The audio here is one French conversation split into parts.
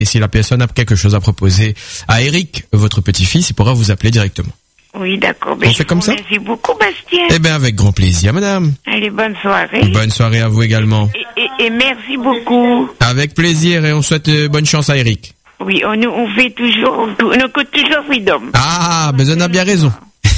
Et si la personne a quelque chose à proposer à Eric, votre petit-fils, il pourra vous appeler directement. Oui, d'accord. On fait comme ça? Merci beaucoup, Bastien. Eh bien, avec grand plaisir, madame. Allez, bonne soirée. Bonne soirée à vous également. Et merci beaucoup. Avec plaisir et on souhaite bonne chance à Eric. Oui, on fait toujours, on écoute toujours Freedom. Ah, ben on a bien raison.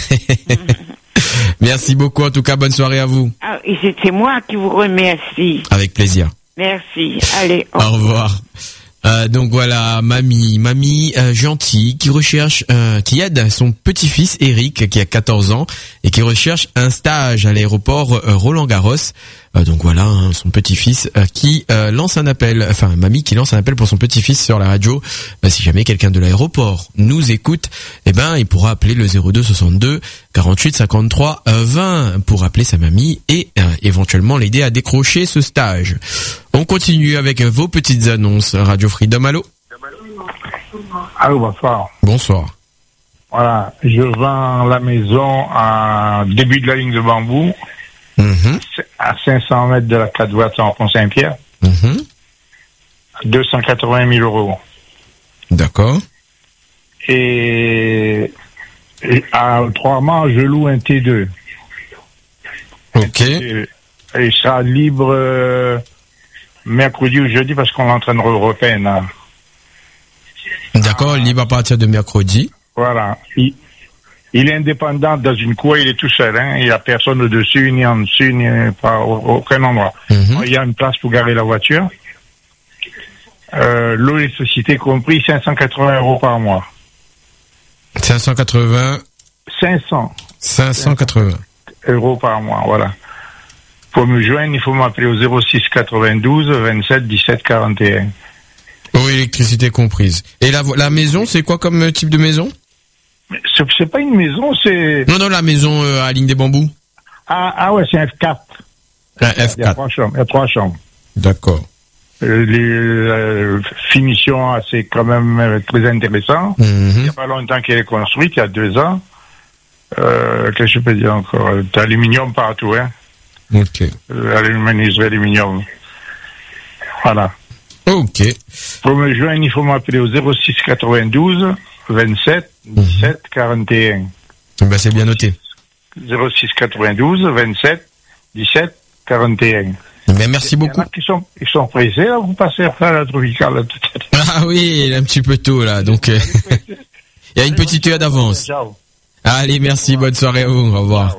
Merci beaucoup, en tout cas, bonne soirée à vous. Ah, et c'est moi qui vous remercie. Avec plaisir. Merci. Allez. Au revoir. Donc voilà, mamie gentille qui recherche, qui aide son petit-fils Eric qui a 14 ans et qui recherche un stage à l'aéroport Roland-Garros. Donc voilà, son petit-fils qui lance un appel, enfin mamie qui lance un appel pour son petit-fils sur la radio. Si jamais quelqu'un de l'aéroport nous écoute, eh ben il pourra appeler le 02 62 48 53 20 pour appeler sa mamie et éventuellement l'aider à décrocher ce stage. On continue avec vos petites annonces. Radio Freedom, allô? Allô, bonsoir. Bonsoir. Voilà, je vends la maison à début de la ligne de bambou, à 500 mètres de la 4 voies en Pont-Saint-Pierre, 280 000 euros. D'accord. Et à 3 mois, je loue un T2. Ok. Et il sera libre mercredi ou jeudi parce qu'on l'entraîne européenne. Hein. D'accord, libre à partir de mercredi. Voilà. Il est indépendant dans une cour, il est tout seul. Hein. Il n'y a personne au-dessus, ni en dessus, ni pas aucun endroit. Il y a une place pour garer la voiture. L'eau et l'électricité compris, 580 euros par mois. 580. 580 euros par mois, voilà. Pour me joindre, il faut m'appeler au 06 92 27 17 41. Eau et électricité comprise. Et la maison, c'est quoi comme type de maison? C'est pas une maison, c'est... Non, la maison à ligne des bambous. Ah ouais, c'est un F4. Un F4. Il y a 3 chambres. D'accord. Les finitions, c'est quand même très intéressant. Il n'y a pas longtemps qu'elle est construite, il y a 2 ans. Qu'est-ce que je peux dire encore? T'as aluminium partout, hein. Ok. Menuiserie aluminium. Voilà. Ok. Pour me joindre, il faut m'appeler au 06 92 27 17 41. Ben, c'est bien noté. 06 92 27 17 41. Ben, merci beaucoup. Ils sont pressés, là, vous passez à faire la tropicale. Là, ah oui, il est un petit peu tôt, là, donc il y a une petite heure d'avance. Ciao. Allez, merci, bonne soirée à vous, au revoir.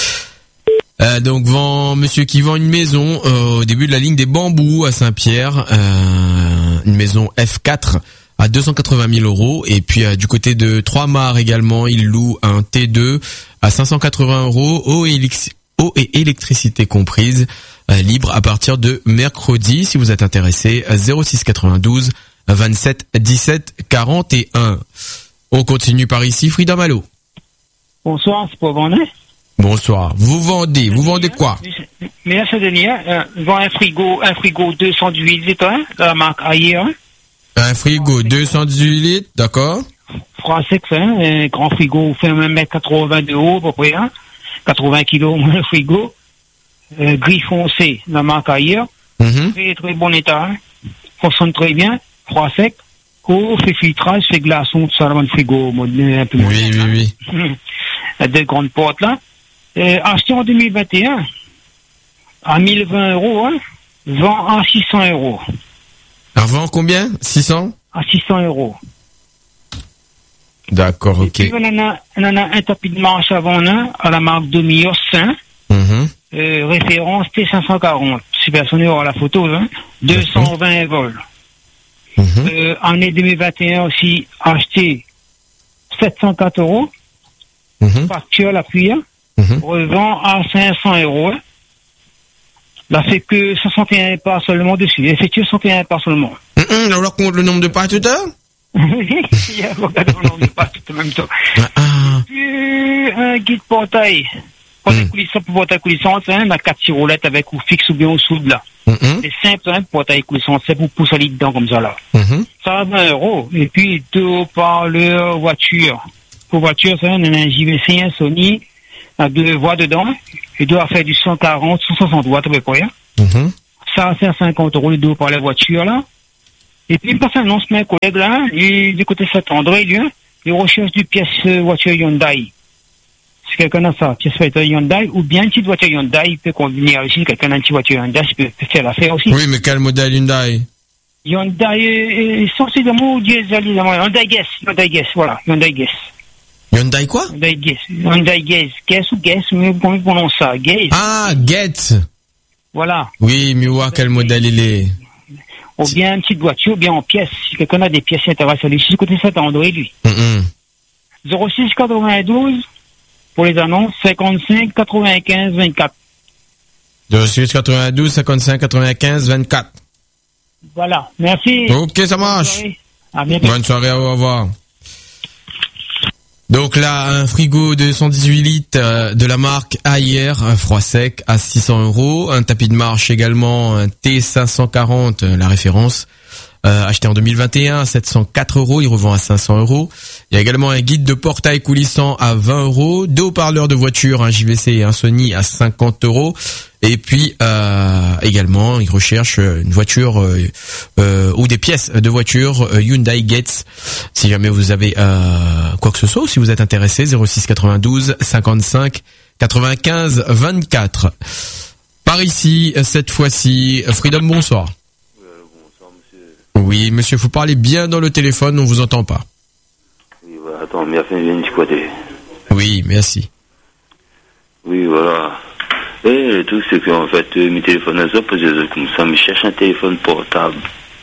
Donc monsieur qui vend une maison au début de la ligne des bambous à Saint-Pierre, une maison F4 à 280 000 euros, et puis du côté de Trois-Mars également, il loue un T2 à 580 euros, eau et électricité comprise, libre à partir de mercredi. Si vous êtes intéressé, 06 92 27 17 41. On continue par ici, Frida Malo. Bonsoir, c'est pour vendre. Bonsoir. Vous vendez quoi? Mais là, c'est Denis, je vends un frigo 218 litres, hein, de la marque Ailleurs. Un frigo 218 litres, d'accord. Français, hein, un grand frigo, fait même 1m80 de haut, à peu près, hein, 80 kilos, le frigo. Gris foncé, de la marque Ailleurs. Très, très bon état, hein. Fonctionne très bien, froid sec. Fait filtrage, fait glaçon, tout ça, dans le frigo, un peu. Oui. Deux grandes portes, là. Acheté en 2021 à 1020 euros, hein, vend à 600 euros. Vend combien? 600? À 600 euros. D'accord, ok. Et puis, on en a un tapis de marche avant à la marque Domios Saint. Référence T540. Super sonné à la photo, hein. 220 vols. Année 2021 aussi, acheté 704 euros. Facture l'appui, hein. Revend à 500 euros. Là, c'est que 61 pas seulement dessus. Effectué 61 pas seulement. Alors, compte le nombre de pas tout à l'heure? Il y a le nombre de pas tout en même temps. Puis, un guide portail. Pour portail coulissante, hein, on a 4 tirolettes avec ou fixe ou bien au soude, là. C'est simple, hein, portail coulissante, c'est pour pousser les dedans comme ça, là. Ça va 20 euros. Et puis, 2 haut-parleurs voiture. Pour voiture, ça, on a un JVC, un Sony, à 2 voix dedans, et doit faire du 140, 160 watts à peu près. Ça, c'est à 50 euros les deux par la voiture, là. Et puis, il me passe un annonce, un collègue là, du côté Saint-André, lui, il recherche du pièce voiture Hyundai. Si quelqu'un a ça, pièce voiture Hyundai, ou bien une petite voiture Hyundai, il peut convenir ici, quelqu'un a une petite voiture Hyundai, il peut faire l'affaire aussi. Oui, mais quel modèle Hyundai? Hyundai, essentiellement, Hyundai Guess, voilà, Hyundai Guess. Hyundai quoi? Hyundai Guess ou Guess, mais comment on prononce ça? Guess. Ah, Get. Voilà. Oui, mais voir quel modèle il est. Ou bien une petite voiture, ou bien en pièces. Si quelqu'un a des pièces intéressantes, ici, côté Saint-André, lui. 06 92, pour les annonces, 55 95 24. 06 92 55 95 24. Voilà. Merci. Ok, ça marche. À bientôt. Bonne soirée, au revoir. Donc là, un frigo de 118 litres de la marque Ayer, un froid sec à 600 €. Un tapis de marche également, un T540, la référence, acheté en 2021 à 704 €. Il revend à 500 €. Il y a également un guide de portail coulissant à 20 €. Deux haut-parleurs de voiture, un JVC et un Sony à 50 €. Et puis également, il recherche une voiture ou des pièces de voiture Hyundai Getz. Si jamais vous avez quoi que ce soit, ou si vous êtes intéressé, 06 92 55 95 24. Par ici, cette fois-ci, Freedom, bonsoir. Bonsoir, monsieur. Oui, monsieur, faut parler bien dans le téléphone, on vous entend pas. Oui, voilà, attends, merci, je viens de squatter. Oui, merci. Oui, voilà. Et le truc, c'est qu'en fait, mes téléphones à ça, parce que comme ça, je cherche un téléphone portable.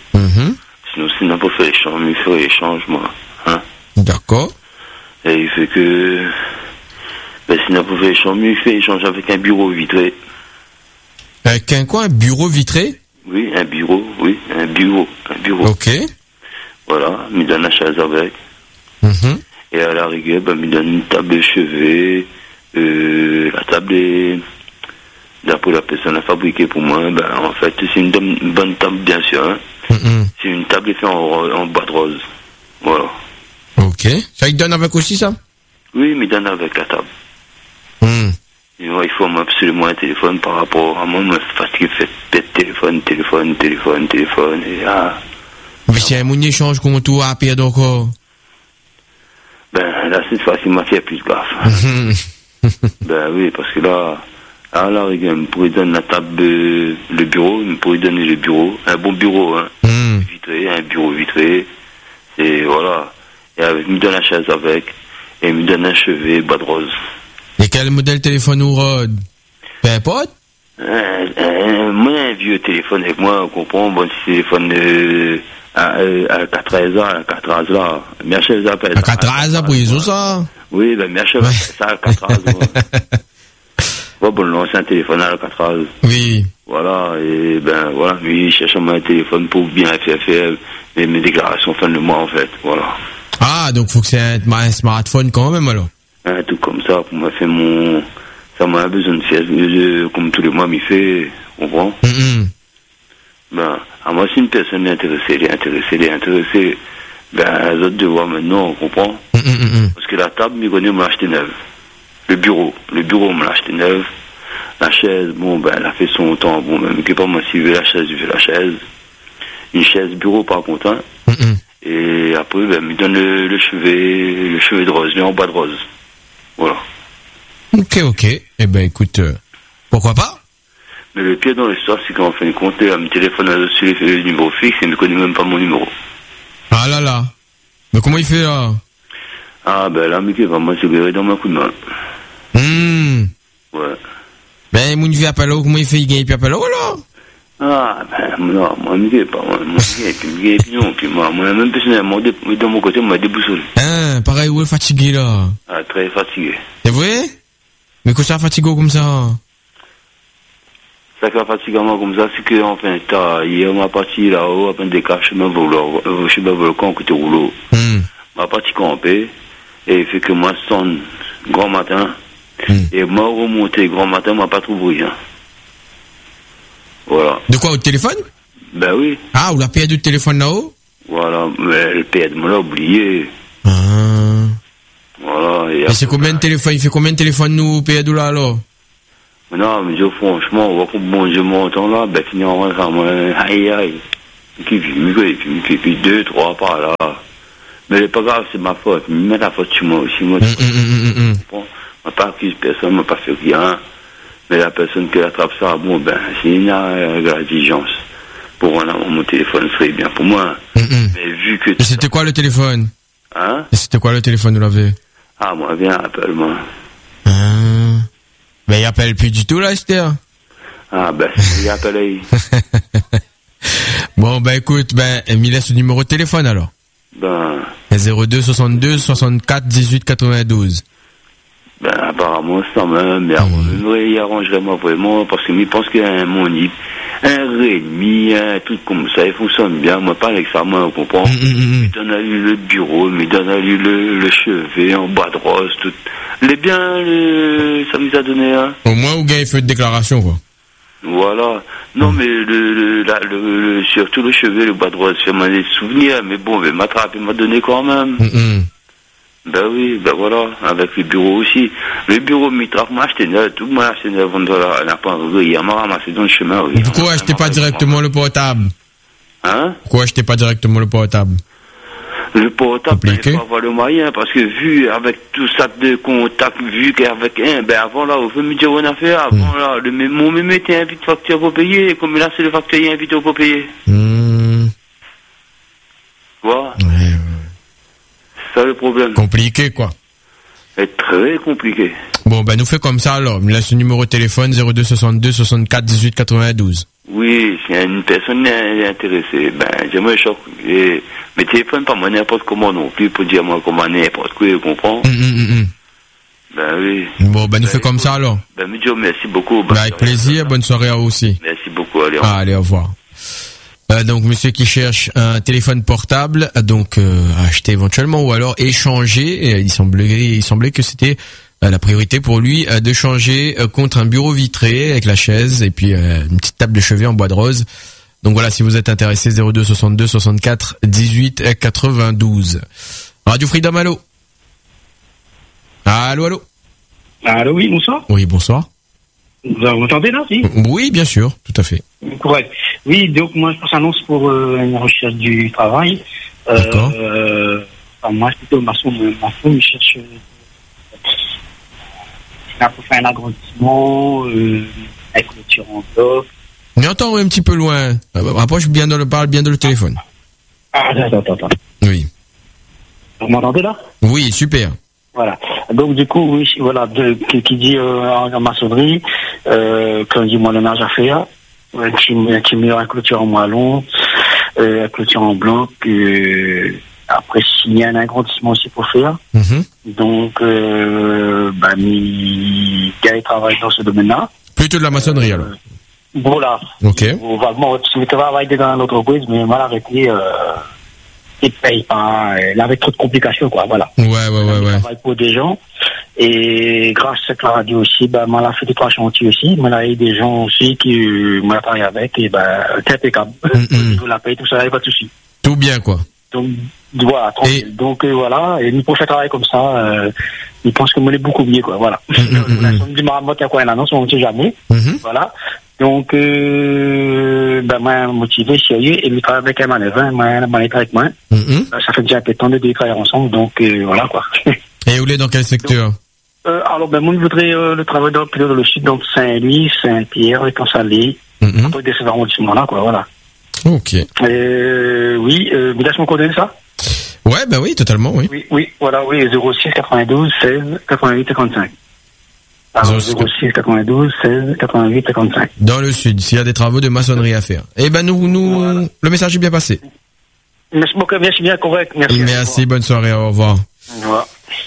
Sinon, pour faire l'échange, il ferait l'échange, moi. Hein? D'accord. Et il fait que... Ben, sinon, pour faire l'échange, il fait l'échange avec un bureau vitré. Avec un quoi? Un bureau vitré? Oui, un bureau. Ok. Voilà, il me donne la chaise avec. Et à la rigueur, ben, il me donne une table de chevet. La table est... D'après la personne a fabriqué pour moi, ben, en fait, c'est une bonne table, bien sûr. Hein. C'est une table faite en bois de rose. Voilà. Ok. Ça, il donne avec aussi, ça? Oui, mais il donne avec la table. Et moi, il faut absolument un téléphone par rapport à moi. Je suis fatigué de téléphone. Et Mais si un moun échange comme tout à payer encore. Ben, là, cette fois-ci, moi, il plus gaffe. Ben oui, parce que là, à la rigueur, il me pourrait donner la table, le bureau, il me pourrait donner le bureau, un bon bureau, hein. Vitré, un bureau vitré, et voilà. Et avec, il me donne la chaise avec, et il me donne un chevet, bas de rose. Et quel modèle téléphone ou Rod? Peu importe. Moi, un vieux téléphone avec moi, on comprend, bon, si téléphone, à 4 ans, là. Ma chaise appelle. À 4 ans, pour ils ça? Oui, ben, ma chaise ça à 4 ans. Bon, non, c'est un téléphone à 4 ans. Oui. Voilà, et ben, voilà, lui, il cherche un téléphone pour bien faire mes déclarations fin de mois, en fait, voilà. Ah, donc faut que c'est un smartphone quand même, alors. Un truc comme ça, pour moi, faire ça m'a besoin de faire, comme tous les mois, m'y fait, on comprend? Ben, à moi, si une personne est intéressée, ben, les autres devoirs maintenant, on comprend? Parce que la table, on m'a acheté neuve. Le bureau, on m'a acheté neuf. La chaise, bon, ben, elle a fait son temps. Bon, même que pas moi, si je veux la chaise. Une chaise bureau, par contre, hein. Et après, ben, il me donne le chevet de rose, en bas de rose. Voilà. Ok. Eh ben, écoute, pourquoi pas? Mais le pire dans l'histoire, c'est qu'en fin de compte, elle me téléphone sur le numéro fixe et elle ne connaît même pas mon numéro. Ah là. Mais comment il fait, là? Ah, ben, là, Mickey va m'assurer dans ma coup de main. Ouais. Ben, mon vieux appelle, comment il fait? Il gagne, puis appelle, oh là? Ah, ben, non, moi, Mickey, pas moi. Puis moi, même personnellement, de mon côté, m'a déboussolé. Hein, pareil, où est fatigué, là? Ah, très fatigué. C'est vrai? Mais que ça fatigué comme ça? Ça fait fatigant comme ça, c'est que, enfin, hier, ma partie là-haut, après des cas, je me volcan, côté rouleau. Ma partie campée, et il fait que moi, je sonne grand matin, et moi, remonté grand matin, moi, pas trouvé rien. Voilà. De quoi, au téléphone? Ben oui. Ah, ou la paire du téléphone là-haut? Voilà, mais le paire, me l'a oublié. Voilà. Et c'est combien de téléphones? Il fait combien de téléphones nous, paire là, alors? Non, mais franchement, on va pour bon Dieu mon temps là, ben, finir en rentrant, aïe. qui fume, puis 2, 3 par là. Mais c'est pas grave, c'est ma faute. Mais la faute sur moi aussi. Moi, bon, je n'ai pas accusé personne, je n'ai pas fait rien. Mais la personne qui attrape ça, bon, ben, c'est une négligence. Pour mon téléphone serait bien pour moi. Mais vu que. Et c'était quoi le téléphone? Hein? Et c'était quoi le téléphone vous l'avez? Ah, moi, viens, appelle-moi. Ben, il appelle plus du tout, là, Esther. Ah, ben, il appelle. Bon, ben, écoute, ben, il me laisse le numéro de téléphone, alors. Ben. 02 62 64 18 92. Ben, apparemment, ça même, il arrangerait moi vraiment, parce que je pense qu'il y a un monip, un Redmi, un truc comme ça, il fonctionne bien, moi, pas avec ça, moi, on comprend. Il donne à lui le bureau, il donne à lui le chevet, en bas de rose, tout. Il est bien, ça vous a donné, hein. Au moins, ou gagne fait de déclaration, quoi. Voilà. Non, mais surtout le chevet, le bas de rose, ça m'a des souvenirs, mais bon, il m'a attrapé, il m'a donné quand même. Ben oui, ben voilà, avec le bureau aussi. Le bureau Mitrac m'a acheté neuf, tout m'a acheté neuf, la penderie, il m'a ramassé dans le chemin. Oui. Pourquoi acheter pas directement le portable? Hein? Pourquoi acheter pas directement le portable? Le portable, il faut avoir le moyen, parce que vu avec tout ça de contact, vu qu'avec ben avant là, vous pouvez me dire on a fait, avant là, mon mémé était invité facture pour payer, comme là c'est le facteur invité pour payer. Quoi? Ouais. C'est ça le problème. Compliqué, quoi. C'est très compliqué. Bon, ben, nous fait comme ça, alors. Me laisse le numéro de téléphone 02 62 64 18 92. Oui, si une personne est intéressée, ben, j'aimerais choc. Mais téléphone pas moi n'importe comment non plus, pour dire moi comment n'importe quoi, tu comprends? Ben oui. Bon, ben, nous fait comme ça, alors. Ben, me dis merci beaucoup. Ben, avec plaisir, bonne soirée à vous aussi. Merci beaucoup, allez. Allez, au revoir. Donc, monsieur qui cherche un téléphone portable, donc acheter éventuellement ou alors échanger. Il semblait que c'était la priorité pour lui de changer contre un bureau vitré avec la chaise et puis une petite table de chevet en bois de rose. Donc voilà, si vous êtes intéressé, 02 62 64 18 92. Radio Freedom, allô. Allô. Allô, oui, bonsoir. Oui, bonsoir. Vous m'entendez là, si? Oui, bien sûr, tout à fait. Correct. Oui, donc moi je annonce pour une recherche du travail. D'accord. Moi, je suis plutôt maçon, je cherche pour faire un agrandissement, avec clôture en bloc. On entend un petit peu loin. Rapproche bien parle bien de le téléphone. Ah, attends. Oui. Vous m'entendez là? Oui, super. Voilà. Donc du coup, oui, voilà, qui dit en maçonnerie, quand dit moulonnage à faire, qui met une clôture en moellon, une clôture en bloc, après s'il y a un agrandissement aussi pour faire. Donc, il travaille dans ce domaine-là. Plutôt de la maçonnerie alors. Voilà. Ok. Vaguement, je travaille dans l'entreprise, mais mal arrêté. Il paye pas, il avait trop de complications, quoi, voilà. Ouais. Il travaille pour des gens, et grâce à la radio aussi, on a fait des 3 chantiers aussi, on a eu des gens aussi qui, on a travaillé avec, et c'est impeccable. La paye, tout ça, il n'y a pas de souci. Tout bien, quoi. Donc, voilà, tranquille. Donc, voilà, et nous, pour faire travailler comme ça, ils pensent que on est beaucoup mieux, quoi, voilà. On me dit, il y a quoi une annonce, on ne sait jamais. Voilà. Donc, moi, motivé, sérieux, et il travaille avec un manœuvre, moi, avec moi. Ça fait déjà un peu de temps de travailler ensemble, donc, voilà, quoi. Et où est dans quel secteur? Alors, moi, je voudrais le travail dans le sud, donc Saint-Louis, Saint-Pierre, et Consalé, un peu de ces arrondissements-là, quoi, voilà. Ok. Oui, vous laissez me coordonner ça? Ouais, oui, totalement, oui. Oui, voilà, oui, 06 92 16 88 55. Alors, 06 92 16 88 55. Dans le sud, s'il y a des travaux de maçonnerie à faire. Eh ben, voilà. Le message est bien passé. Merci beaucoup, merci bien, correct. Merci, bonne soirée, au revoir. Au revoir.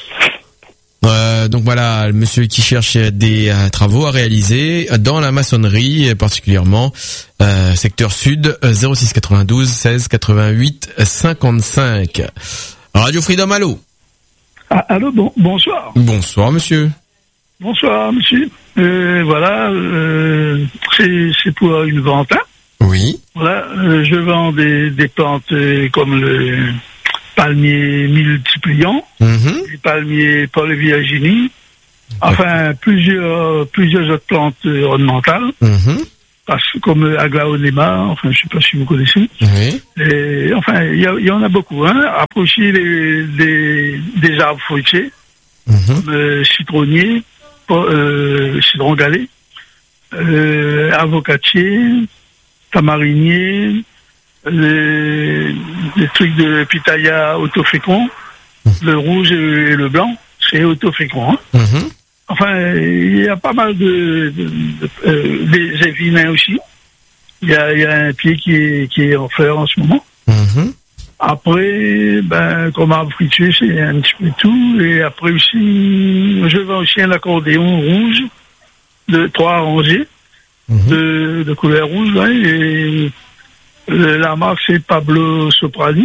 Donc voilà, le monsieur qui cherche des travaux à réaliser dans la maçonnerie, particulièrement secteur sud, 06 92 16 88 55. Radio Freedom, allô. Allô, bonsoir. Bonsoir, monsieur. Bonsoir, monsieur. Voilà, c'est pour une vente. Oui. Voilà, je vends des plantes comme le palmier multipliant, les palmiers Paul Virginie, enfin plusieurs autres plantes ornementales. comme Aglaonema, enfin, je sais pas si vous connaissez. Oui. Et, enfin, il y en a beaucoup, hein. Après aussi, des arbres fruitiers, comme citronnier, citron galé, avocatier, tamarinier, les trucs de pitaya autofécond, le rouge et le blanc, c'est autofécond, hein. Enfin, il y a pas mal des évinins aussi. Il y a un pied qui est en fleur en ce moment. Après, comme arbre fruitier, c'est un petit peu tout. Et après aussi, je vends aussi un accordéon rouge de 3 rangées de couleur rouge. Hein, et la marque, c'est Pablo Soprani.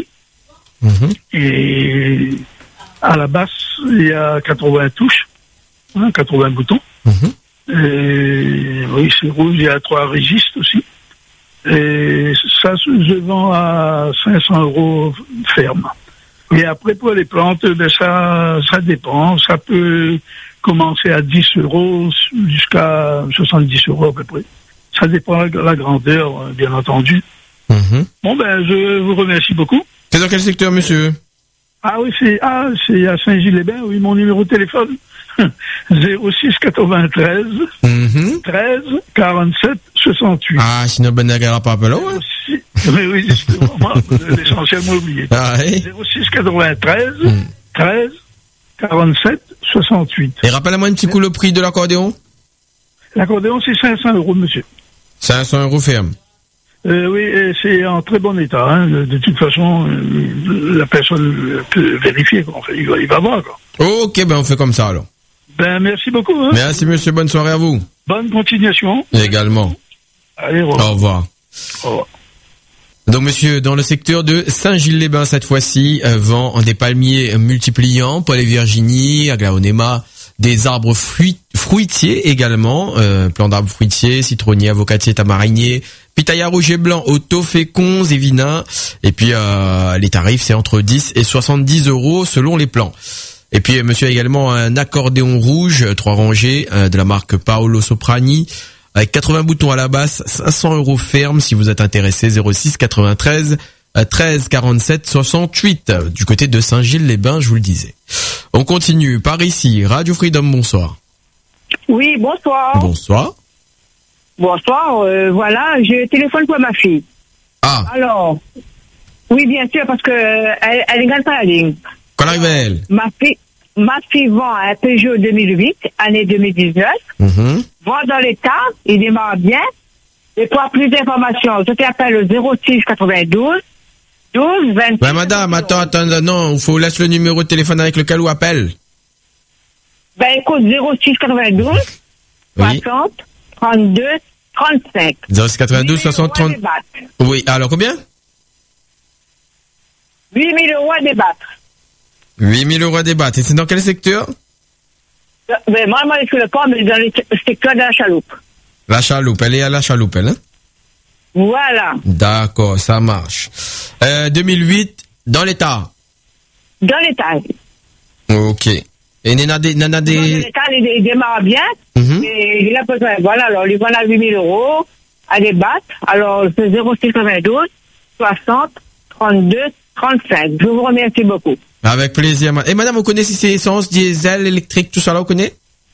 Et à la basse, il y a 80 touches. 80 boutons. Et, oui, c'est rouge, il y a 3 registres aussi. Et ça, je vends à 500 € ferme. Et après, pour les plantes, ça dépend. Ça peut commencer à 10 € jusqu'à 70 € à peu près. Ça dépend de la grandeur, bien entendu. Bon, je vous remercie beaucoup. C'est dans quel secteur, monsieur? Ah oui, c'est à Saint-Gilles-les-Bains, oui, mon numéro de téléphone. 06 93 13 47 68. Ah, sinon, ben, n'a pas appelé, ouais. Oui, justement, l'essentiel m'a oublié. Ah, oui. 06 93 13 47 68. Et rappelle-moi un petit coup le prix de l'accordéon. L'accordéon, c'est 500 €, monsieur. 500 € ferme. Oui, et c'est en très bon état. Hein. De toute façon, la personne peut vérifier. Enfin, il va voir. Quoi. Ok, on fait comme ça alors. Merci beaucoup. Hein. Merci monsieur, bonne soirée à vous. Bonne continuation. Également. Allez, au revoir. Au revoir. Au revoir. Donc monsieur, dans le secteur de Saint-Gilles-les-Bains cette fois-ci, vend des palmiers multipliants, Paul et Virginie, Aglaonema, des arbres fruitiers également, plants d'arbres fruitiers, citronniers, avocatiers, tamariniers, pitaya rouge et blanc, autofécond, zévinin, et puis les tarifs c'est entre 10 et 70 € selon les plants. Et puis monsieur a également un accordéon rouge, 3 rangées, de la marque Paolo Soprani, avec 80 boutons à la basse, 500 € ferme si vous êtes intéressé, 06 93 13 47 68 du côté de Saint-Gilles-les-Bains, je vous le disais. On continue par ici, Radio Freedom, bonsoir. Oui, bonsoir. Bonsoir. Bonsoir, voilà, je téléphone pour ma fille. Ah. Alors, oui, bien sûr, parce que elle est pas la ligne. Quand arrive-t-elle? Ma fille vend un Peugeot 2008, année 2019. Vend dans l'état, il démarre bien. Et pour plus d'informations, je t'appelle au 06 92 12 28. Ben madame, attends, non, il faut laisser le numéro de téléphone avec lequel on appelle. Ben écoute, 06 92 oui. 60 32 35. 06 92 60 30. Oui, alors combien? 8 000 € à débattre. 8 000 € à débattre. Et c'est dans quel secteur? Ben moi, je suis le port, mais dans le secteur de la chaloupe. La chaloupe, elle est à la chaloupe, elle, hein? Voilà. D'accord, ça marche. 2008, dans l'état. Dans l'état. Ok. Et Nana des... Dans l'état, il démarre bien. Et il a besoin. Voilà, alors, il vend à 8 000 € à débattre. Alors, c'est 06 92 60 32 35. Je vous remercie beaucoup. Avec plaisir. Et madame, vous connaissez ces essences, diesel, électrique, tout ça là, vous connaissez?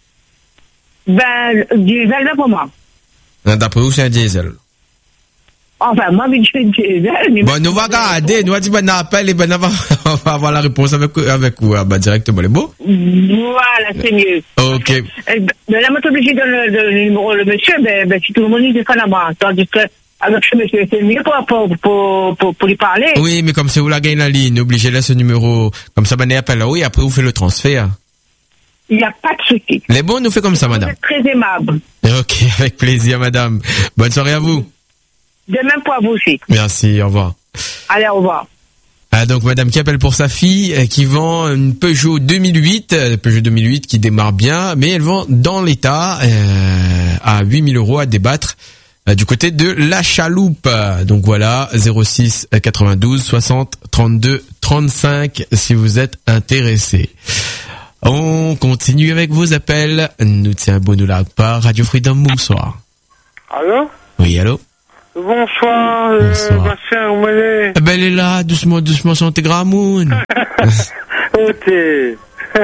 Ben, diesel, là, pour moi. D'après vous, c'est un diesel. Enfin, moi, je fais diesel. Bon, nous va regarder, nous va dire, ben, appel, et ben, on va avoir la réponse avec vous, directement, les mots. Voilà, c'est mieux. Ok. Ben, là, moi, t'es obligé de donner le numéro, le monsieur, ben, si tout le monde dit, c'est pas moi. Tandis que, avec ce monsieur, c'est mieux pour lui parler. Oui, mais comme c'est vous la gagne la ligne, obligé de laisser ce numéro, comme ça, ben, il appelle là, oui, après, vous faites le transfert. Il n'y a pas de souci. Les bons, nous fait comme ça, madame. Vous êtes très aimable. Ok, avec plaisir, madame. Bonne soirée à vous. De même pour vous aussi. Merci, au revoir. Allez, au revoir. Ah, donc, madame qui appelle pour sa fille, qui vend une Peugeot 2008 qui démarre bien, mais elle vend dans l'état, à 8 000 € à débattre, du côté de la chaloupe. Donc voilà, 06 92 60 32 35 si vous êtes intéressé. On continue avec vos appels. Nous tiens bon nous là par Radio Freedom, bonsoir. Allô? Oui, allô? Bonsoir, ma chère, où elle est? Eh ben, elle est là, doucement, sur tes gramoun. Où t'es?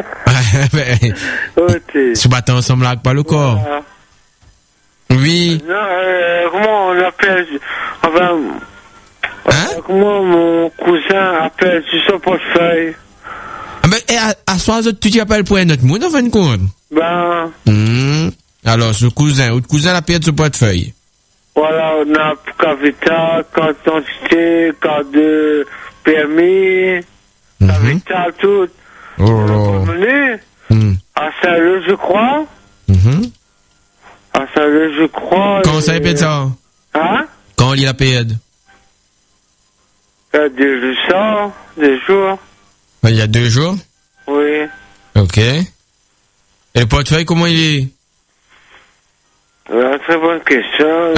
Où t'es? Ce matin, ensemble là, pas le corps. Voilà. Oui. Non, comment on appelle? Enfin, comment mon cousin appelle sur son portefeuille? Ah ben, à soir, tu t'appelles pour un autre monde, en fin de compte? Ben. Alors, ce cousin, ou cousin la perdu ce portefeuille? Voilà, on a carte vitale, carte d'identité, carte de permis, carte vitale, tout. Oh là. À Saint-Leu, je crois. À Saint-Leu, je crois. Quand ça répète ça? Hein? Quand il a payé? Il y a des jours. Il y a 2 jours? Oui. Ok. Et le portefeuille, comment il est? Très bonne question.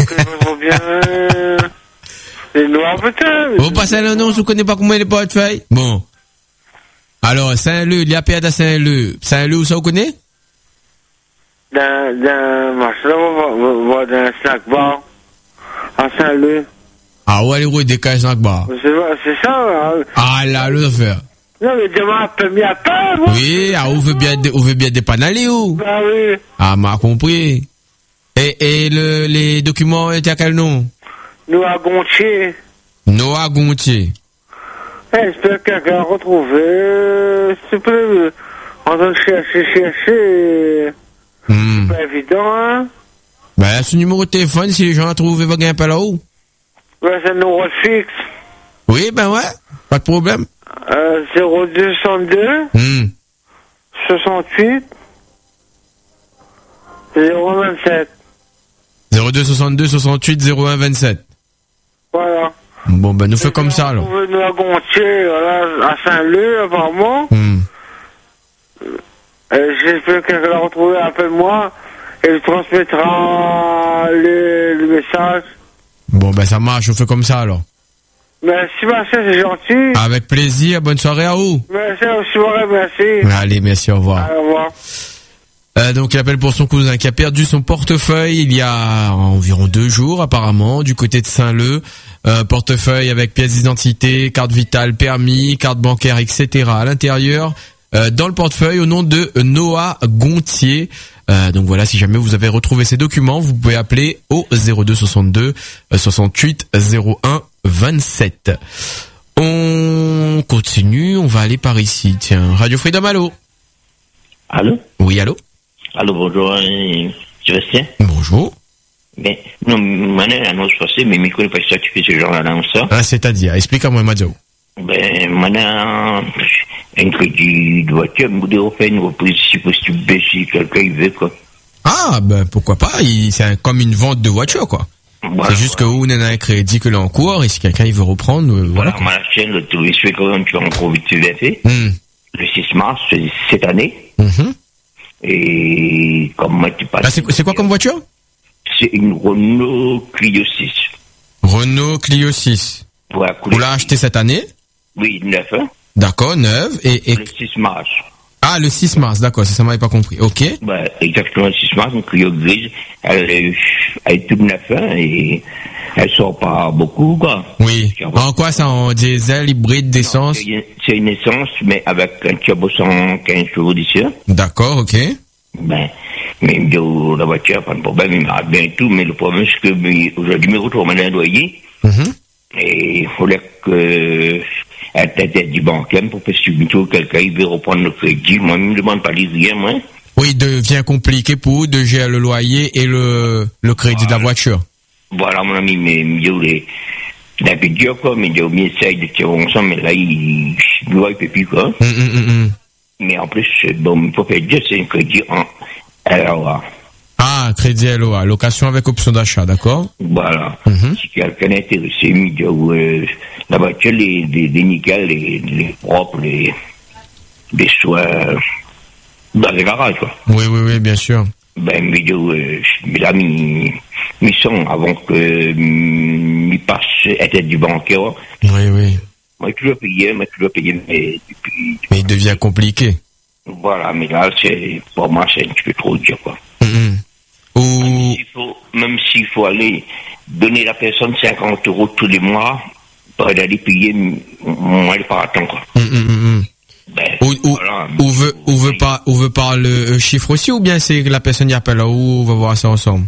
Bien. C'est noir peut-être. Vous passez le nom, je ne connais pas comment il est le portefeuille. Bon. Alors, Saint-Leu, il y a payé à Saint-Leu. Saint-Leu, où ça vous connaît? Dans un snack bar. À Saint-Leu. Ah, ouais, les roues des cages snack bar. C'est ça, hein? Ah, là, l'autre affaire. Non, mais demain, il y a pas, moi. Oui, ah, on veut bien dépanner, ou? Bah oui. Ah, m'a compris. Et les documents étaient à quel nom? Noah Gontier. Noah Gontier. J'espère que quelqu'un a retrouvé. S'il te plaît, en train de chercher. C'est pas évident, hein? Ben, ce numéro de téléphone, si les gens l'ont trouvé, va gagner un peu là-haut. Ouais, c'est un numéro fixe. Oui, ben ouais, pas de problème. 0262 68 0127. 0262 68 0127. Voilà. Bon, ben, nous fait comme ça, alors. Nous à Gontier, voilà, à Saint-Leu, apparemment. J'espère que quelqu'un l'a retrouvé, appelle-moi, et je transmettra le message. Bon, ben, ça marche, on fait comme ça, alors. Merci, Marcel, c'est gentil. Avec plaisir, bonne soirée à vous. Merci, merci. Allez, merci, au revoir. Au revoir. Donc il appelle pour son cousin qui a perdu son portefeuille il y a environ 2 jours apparemment du côté de Saint-Leu. Portefeuille avec pièce d'identité, carte vitale, permis, carte bancaire, etc. à l'intérieur. Dans le portefeuille au nom de Noah Gontier. Donc voilà, si jamais vous avez retrouvé ces documents, vous pouvez appeler au 02 62 68 01 27. On continue, on va aller par ici. Tiens, Radio Freedom, allô? Allô? Oui, allô? Allô, bonjour, Sébastien. Bonjour. Mais, non, maintenant, l'annonce passée, mais je ne connais pas ça, tu fais ce genre d'annonce. Ah, c'est-à-dire, explique-moi, Madzo. Ben, maintenant, un crédit de voiture, je voudrais refaire une reprise, si possible, si quelqu'un il veut, quoi. Ah, ben, pourquoi pas, c'est comme une vente de voiture, quoi. Voilà, c'est juste que vous, on a un crédit que l'on en cours, et si quelqu'un, il veut reprendre, voilà. Ma chaîne, le tourisme, c'est quand même, tu vas encore vite fait. Le 6 mars, cette année. Et comme moi, tu passes. Ah, c'est quoi comme voiture? C'est une Renault Clio 6. Renault Clio 6. Voilà, vous l'avez acheté cette année? Oui, 9. Hein? D'accord, 9. Et... Le 6 mars. Ah, le 6 mars, d'accord, ça m'avait pas compris. Ok. Bah, exactement, le 6 mars, une Clio grise. Elle est toute neuve, hein, et elle sort pas beaucoup, quoi. Oui. En quoi ça, en diesel, hybride, d'essence? C'est une essence, mais avec un turbo 115 chevaux d'ici. D'accord, ok. Ben, mais la voiture, pas de problème, il m'arrête bien et tout, mais le problème, c'est que aujourd'hui, je me retrouve à un loyer. Et il fallait que elle tête du bancaire pour que si quelqu'un il veut reprendre le crédit. Moi, je ne me demande pas les rien, moi. Oui, il devient compliqué pour vous de gérer le loyer et le crédit de la voiture. Voilà, mon ami, mais il a un peu dur, quoi, mais il essaye de tirer ensemble, mais là, il peut plus, quoi. Mais en plus, bon, il faut faire dire, c'est un crédit en LOA. Ah, crédit LOA, location avec option d'achat, d'accord? Voilà. Si quelqu'un est intéressé, la voiture, les nickel, les propres, les soins dans les garages, quoi. Oui, bien sûr. Ben, mais là, ils sont avant que ils passent à tête du banquier. Oui. Moi, je toujours payé, mais depuis... Mais il devient compliqué. Voilà, mais là, pour moi, c'est un petit peu trop dur, quoi. Même s'il faut aller donner la personne 50 € tous les mois pour aller payer, moi, il pas attendre, quoi. Ben, voilà, on veut pas le chiffre aussi, ou bien c'est que la personne y appelle là, ou on va voir ça ensemble?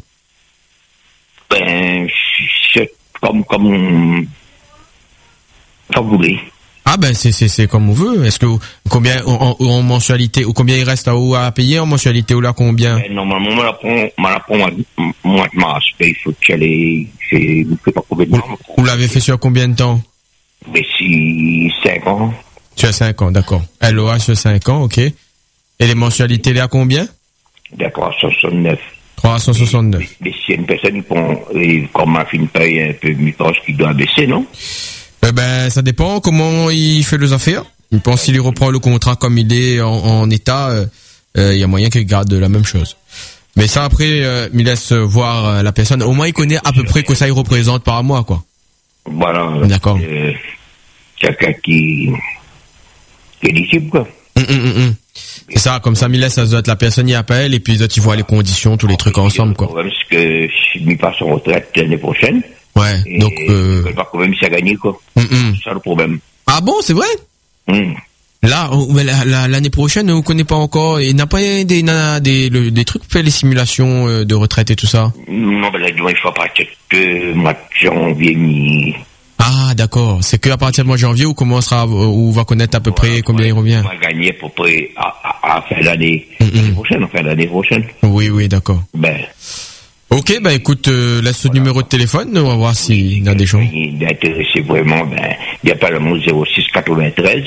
Ben, c'est comme vous voulez. Ah ben c'est comme on veut. Est-ce que combien en mensualité, ou combien il reste à payer en mensualité, ou là combien? Ben, normalement on la prend mois de mars. Ben, il faut qu'elle ait fait pas combien de temps. Vous l'avez fait sur combien de temps? Ben, si 5 ans. Sur 5 ans, d'accord. LOA sur 5 ans, ok. Et les mensualités là combien? D'accord, 369. 369. Mais si une personne comme ma fille paye un peu, je pense qu'il doit baisser, non? Ben, ça dépend comment il fait les affaires. Je pense qu'il reprend le contrat comme il est en état, il y a moyen qu'il garde la même chose. Mais ça, après, il laisse voir la personne. Au moins, il connaît à peu près que ça il représente par mois, quoi. Voilà. D'accord. Quelqu'un qui est éligible, quoi. C'est ça, comme ça, Miles, ça doit être la personne y appelle, et puis les autres, ils voient les conditions, tous les trucs ensemble, quoi. Parce que je passe en retraite l'année prochaine. Ouais, et donc pas quand même si ça gagne, quoi. C'est ça le problème. Ah bon, c'est vrai? Là, l'année prochaine, on connaît pas encore, et n'a pas des trucs pour faire les simulations de retraite et tout ça? Non, ben là, il faut partir que mois de janvier, Ah, d'accord. C'est que à partir du mois de janvier, où on va connaître à peu près combien il revient. On va gagner à peu près à fin d'année prochaine, en fin d'année prochaine. Oui, d'accord. Ben. Ok, ben écoute, laisse ce numéro de téléphone, on va voir s'il y a des gens. Il est intéressé vraiment, ben, il y a pas le mot 06 93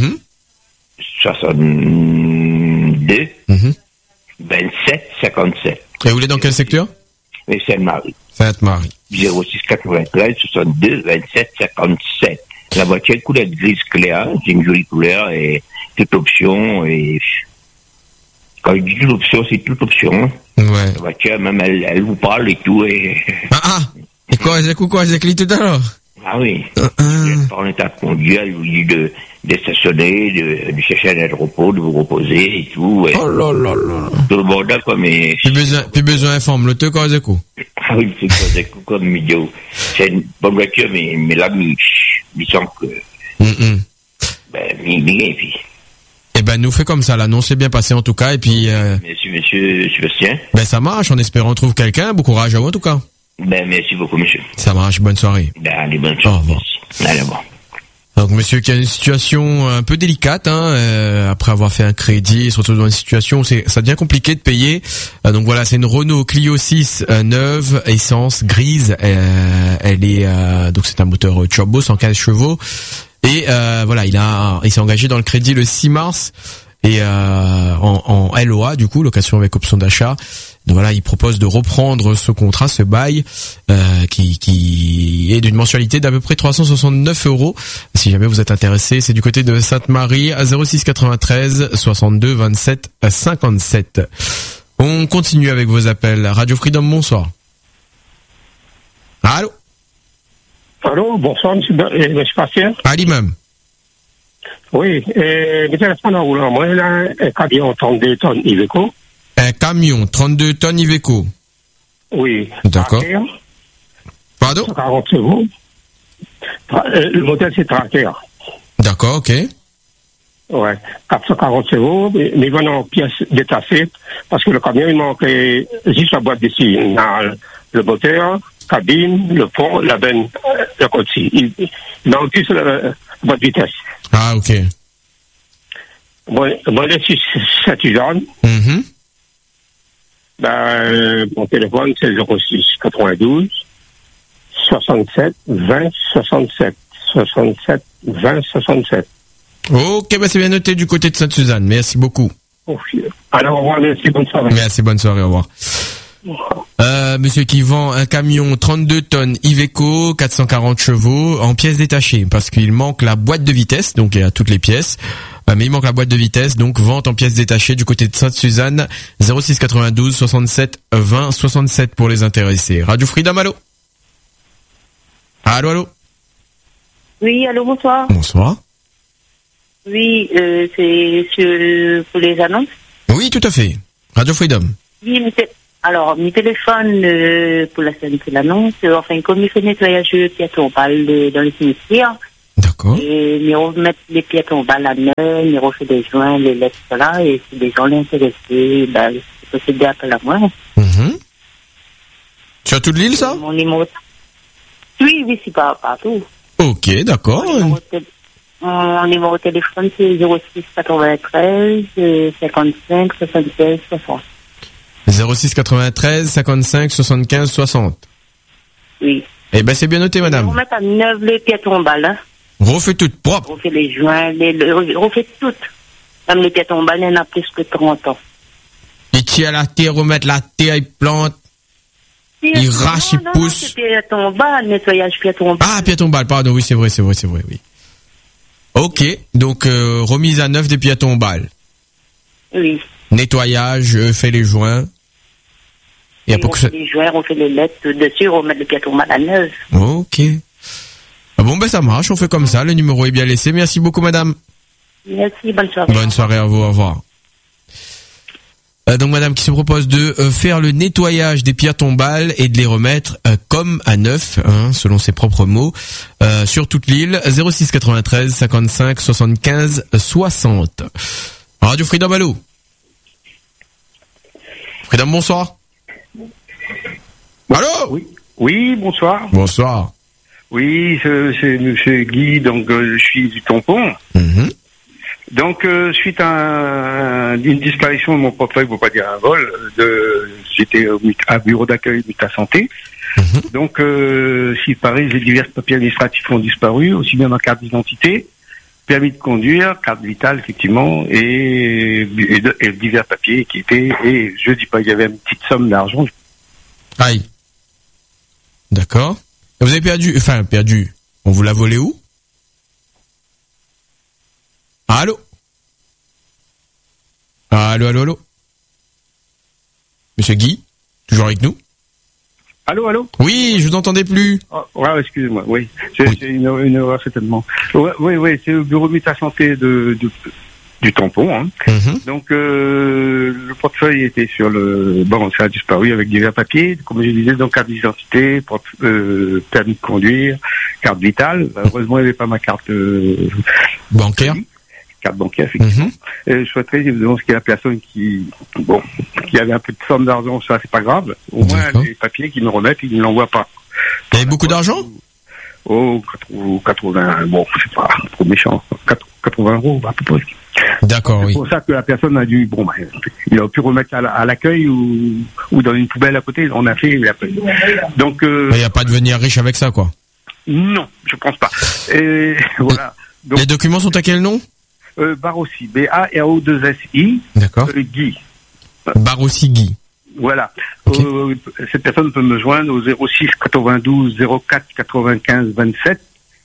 62 27 57. Et vous voulez dans quel secteur? Sainte-Marie. Sainte-Marie. 06 93 62 27 57. La voiture est couleur grise claire, c'est une jolie couleur et toute option, et quand je dis toute option, c'est toute option. Ouais. La voiture, même elle vous parle et tout, et... Et quoi, j'ai cliqué tout à l'heure? Ah oui. En état de conduire, elle vous dit de stationner, de chercher un repos, de vous reposer et tout. Et oh là là là. Tout le bordel, quoi, mais... Plus besoin d'informer le quand j'ai coup. Ah oui, c'est quand j'ai coup, comme milieu. C'est une bonne voiture, mais là, il semble que... Ben, et puis... Eh ben, nous fait comme ça, l'annonce s'est bien passée en tout cas, et puis... Merci, monsieur Sébastien. Ben, ça marche, en espérant on trouve quelqu'un, bon courage à vous en tout cas. Ben, merci beaucoup, monsieur. Ça marche, bonne soirée. Ben, allez, bonne soirée. Au revoir. Allez, au revoir. Donc, monsieur qui a une situation un peu délicate, après avoir fait un crédit, il se retrouve dans une situation où ça devient compliqué de payer. Donc voilà, c'est une Renault Clio 6 neuve, essence grise. Elle est donc c'est un moteur turbo 115 chevaux. Et voilà, il s'est engagé dans le crédit le 6 mars et en LOA du coup, location avec option d'achat. Donc voilà, il propose de reprendre ce contrat, ce bail qui est d'une mensualité d'à peu près 369 €. Si jamais vous êtes intéressé, c'est du côté de Sainte-Marie à 06 93 62 27 57. On continue avec vos appels. Radio Freedom, bonsoir. Allô? Allô, bonsoir, monsieur Bastien. Ali même. Oui, le téléphone en roulant, moi, là, un camion 32 tonnes Iveco. Un camion 32 tonnes Iveco. Oui. D'accord. Tracker, pardon? 40 chevaux. Le modèle, c'est Tracker. D'accord, ok. Ouais, 440 chevaux, mais venant en pièces détachées, parce que le camion, il manquait juste la boîte d'ici. Il a le moteur, cabine, le pont, la benne, le côté. Il manque juste la boîte de vitesse. Ah, ok. Bon, là, si c'est Suzanne. Ben, mon téléphone, c'est 06 92 67 20 67. 67 20 67. Ok, bah c'est bien noté du côté de Sainte-Suzanne. Merci beaucoup. Alors, au revoir, merci, bonne soirée. Merci, bonne soirée, au revoir. Monsieur qui vend un camion 32 tonnes Iveco, 440 chevaux, en pièces détachées, parce qu'il manque la boîte de vitesse, donc il y a toutes les pièces, mais il manque la boîte de vitesse, donc vente en pièces détachées du côté de Sainte-Suzanne, 06 92 67 20 67 pour les intéressés. Radio Freedom, allô? Allô? Oui, allô, bonsoir. Bonsoir. Oui, c'est pour les annonces. Oui, tout à fait. Radio Freedom. Oui, Alors, mon téléphone pour la scène, c'est l'annonce. Enfin, comme il fait nettoyage piéton dans le cimetière. D'accord. Et ils remettent les piétons à la neige, ils refont des joints, les lettres, là. Et si des gens l'intéressés, c'est possible d'appeler à moi. Sur toute l'île, ça? Mon numéro. Oui, c'est pas partout. Ok, d'accord. Mon numéro de téléphone, c'est 06 93 55 76 60. 06 93 55 75 60. Oui. Eh ben, c'est bien noté, madame. On met à 9 les piétons balles, hein. Refait tout propre. Refait les joints, refait tout. Comme les piétons balles, il y en a plus que 30 ans. Il tire la terre, remettre la terre, il plante. Il rache, il pousse. C'est piéton balle, nettoyage piéton balle. Ah, piéton balle, pardon, oui, c'est vrai, oui. Ok, donc remise à neuf des piétons balles. Oui. Nettoyage, fait les joints. Et on fait les joints, on fait les lettres dessus, on met le piéton balle à neuf. Ok. Bon, ben ça marche, on fait comme ça, le numéro est bien laissé. Merci beaucoup, madame. Merci, bonne soirée. Bonne soirée à vous, au revoir. Donc madame qui se propose de faire le nettoyage des pierres tombales et de les remettre comme à neuf, selon ses propres mots, sur toute l'île. 06 93 55 75 60. Radio Freedom, allô. Freedom, bonsoir. Allô. Oui, bonsoir. Bonsoir. Oui, c'est monsieur Guy, donc je suis du tampon. Donc, suite à une disparition de mon portefeuille, pour pas dire un vol, j'étais à bureau d'accueil Muta Santé. Donc, s'il paraît, les divers papiers administratifs ont disparu, aussi bien ma carte d'identité, permis de conduire, carte vitale, effectivement, et divers papiers qui étaient, et je dis pas, il y avait une petite somme d'argent. Aïe. D'accord. Vous avez perdu. On vous l'a volé où? Allô? Allô? Monsieur Guy? Toujours avec nous? Allô? Oui, je vous entendais plus. Oh, ouais, excusez-moi, oui. C'est une erreur, certainement. Oui, c'est le bureau Muta Santé du tampon, Donc, le portefeuille était sur ça a disparu avec divers papiers, comme je disais, donc carte d'identité, permis de conduire, carte vitale. Heureusement, il n'y avait pas ma carte bancaire. Carte bancaire, effectivement. Je souhaiterais vous demander qu'il y a la personne qui avait un peu de somme d'argent, ça c'est pas grave. Au moins, les papiers qu'ils me remettent, ils ne l'envoient pas. Il y avait beaucoup d'argent? 80, bon, c'est pas trop méchant. 80 € à peu près. D'accord, oui. C'est pour ça que la personne a dû, il a pu remettre à l'accueil ou dans une poubelle à côté. On a fait l'appel. Donc, il n'y a pas de devenir riche avec ça, quoi. Non, je pense pas. Et voilà. Donc, les documents sont à quel nom? Barossi, B-A-R-O-2-S-I. D'accord. Guy. Barossi Guy. Voilà. Okay. Cette personne peut me joindre au 06 92 04 95 27.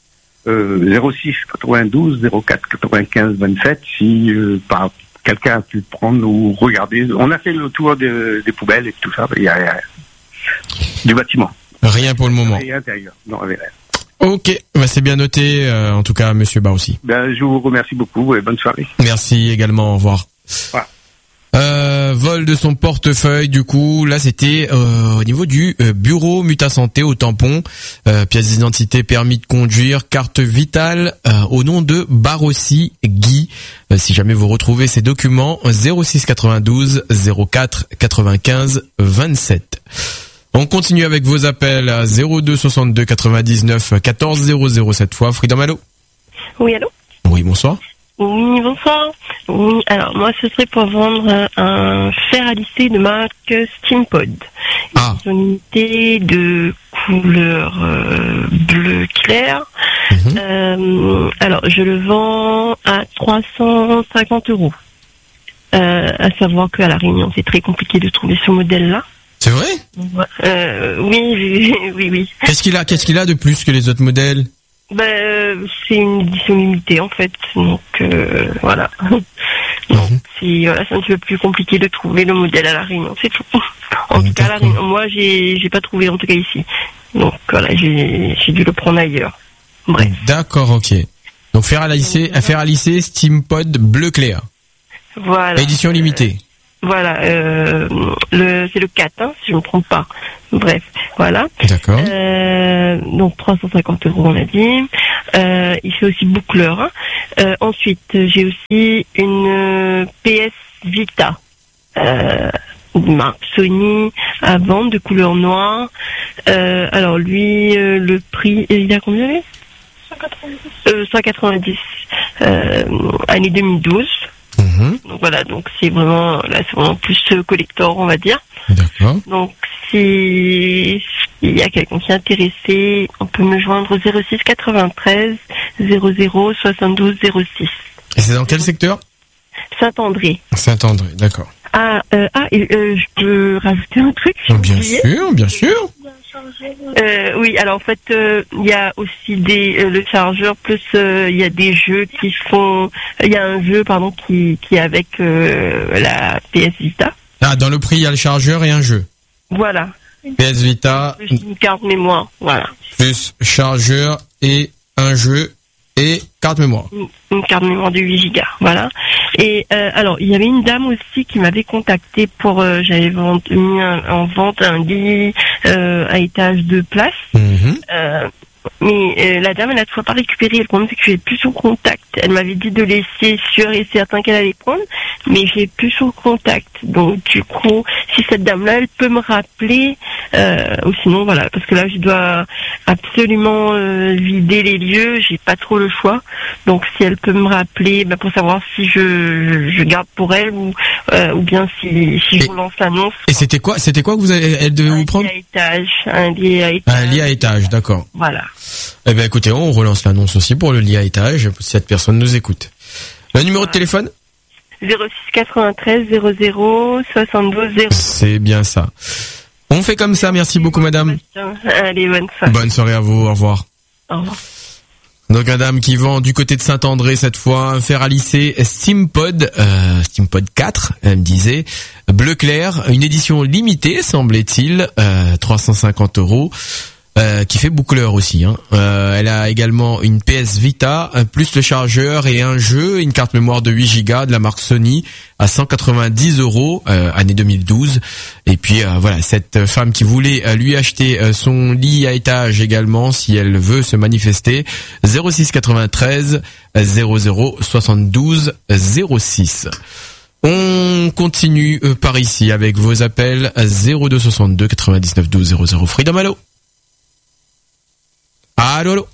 06 92 04 95 27 si quelqu'un a pu prendre ou regarder. On a fait le tour des poubelles et tout ça. Il y a du bâtiment. Rien pour le moment. Et intérieur. Non, rien. Ok, c'est bien noté, en tout cas, monsieur Barossi. Je vous remercie beaucoup et bonne soirée. Merci également, au revoir. Voilà. Vol de son portefeuille, du coup, là c'était au niveau du bureau Muta Santé au tampon, pièce d'identité, permis de conduire, carte vitale au nom de Barossi Guy. Si jamais vous retrouvez ces documents, 06 92 04 95 27. On continue avec vos appels à 02 62 99 14 00 cette fois. Freedom, allô? Oui, allô? Oui, bonsoir. Oui, bonsoir. Oui, alors moi ce serait pour vendre un fer à lisser de marque Steampod. Une unité de couleur bleu clair. Alors je le vends à 350 €. À savoir qu'à La Réunion c'est très compliqué de trouver ce modèle-là. C'est vrai? Oui. Qu'est-ce qu'il a de plus que les autres modèles? C'est une édition limitée en fait, donc voilà. Donc c'est un petit peu plus compliqué de trouver le modèle à La Réunion, c'est tout. En tout cas, à La Réunion, moi j'ai pas trouvé en tout cas ici. Donc voilà, j'ai dû le prendre ailleurs. Bref. D'accord, ok. Donc fer à lisser Steampod bleu clair. Voilà. Édition limitée. Voilà, c'est le 4, hein, si je ne me trompe pas. Bref, voilà. D'accord. Donc 350 € on a dit. Il fait aussi boucleur. Hein. Ensuite, j'ai aussi une PS Vita. Marque Sony à vendre de couleur noire. Alors lui, le prix, il a combien lui 190. Année 2012. Donc voilà, donc c'est vraiment plus collector, on va dire. D'accord. Donc s'il y a quelqu'un qui est intéressé, on peut me joindre au 06 93 00 72 06. Et c'est dans quel secteur? Saint-André. Saint-André, d'accord. Je peux rajouter un truc? Bien sûr. Oui, alors en fait, il y a aussi le chargeur, plus il y a des jeux qui font... Il y a un jeu, qui est avec la PS Vita. Ah, dans le prix, il y a le chargeur et un jeu. Voilà. PS Vita. Plus une carte mémoire, voilà. Plus chargeur et un jeu et carte mémoire. Une carte mémoire de 8 Go, voilà. Et alors, il y avait une dame aussi qui m'avait contacté pour... j'avais mis en vente un lit à étage de place. Mais la dame, elle n'a toujours pas récupéré. Le problème, c'est que j'ai plus son contact. Elle m'avait dit de laisser sûr et certain qu'elle allait prendre, mais j'ai plus son contact. Donc, du coup, si cette dame-là, elle peut me rappeler, ou sinon, voilà, parce que là, je dois absolument vider les lieux. J'ai pas trop le choix. Donc, si elle peut me rappeler, pour savoir si je garde pour elle ou bien si je lance l'annonce. Et c'était quoi que elle devait vous prendre? Un lit à étage. Un lit à étage, d'accord. Voilà. Eh bien, écoutez, on relance l'annonce aussi pour le lit à étage, si cette personne nous écoute. Le numéro de téléphone? 06 93 00 72 0. C'est bien ça. On fait comme ça, merci beaucoup, madame. Allez, bonne soirée. Bonne soirée à vous, au revoir. Au revoir. Donc, madame qui vend du côté de Saint-André cette fois, un fer à lisser Steampod 4, elle me disait, bleu clair, une édition limitée, semblait-il, 350 €. Qui fait boucleur aussi. Elle a également une PS Vita, plus le chargeur et un jeu, une carte mémoire de 8 Go de la marque Sony à 190 €, année 2012. Et puis voilà, cette femme qui voulait lui acheter son lit à étage également, si elle veut se manifester, 06 93 00 72 06. On continue par ici avec vos appels 02 62 99 12 00. Freedom, allô? Allô?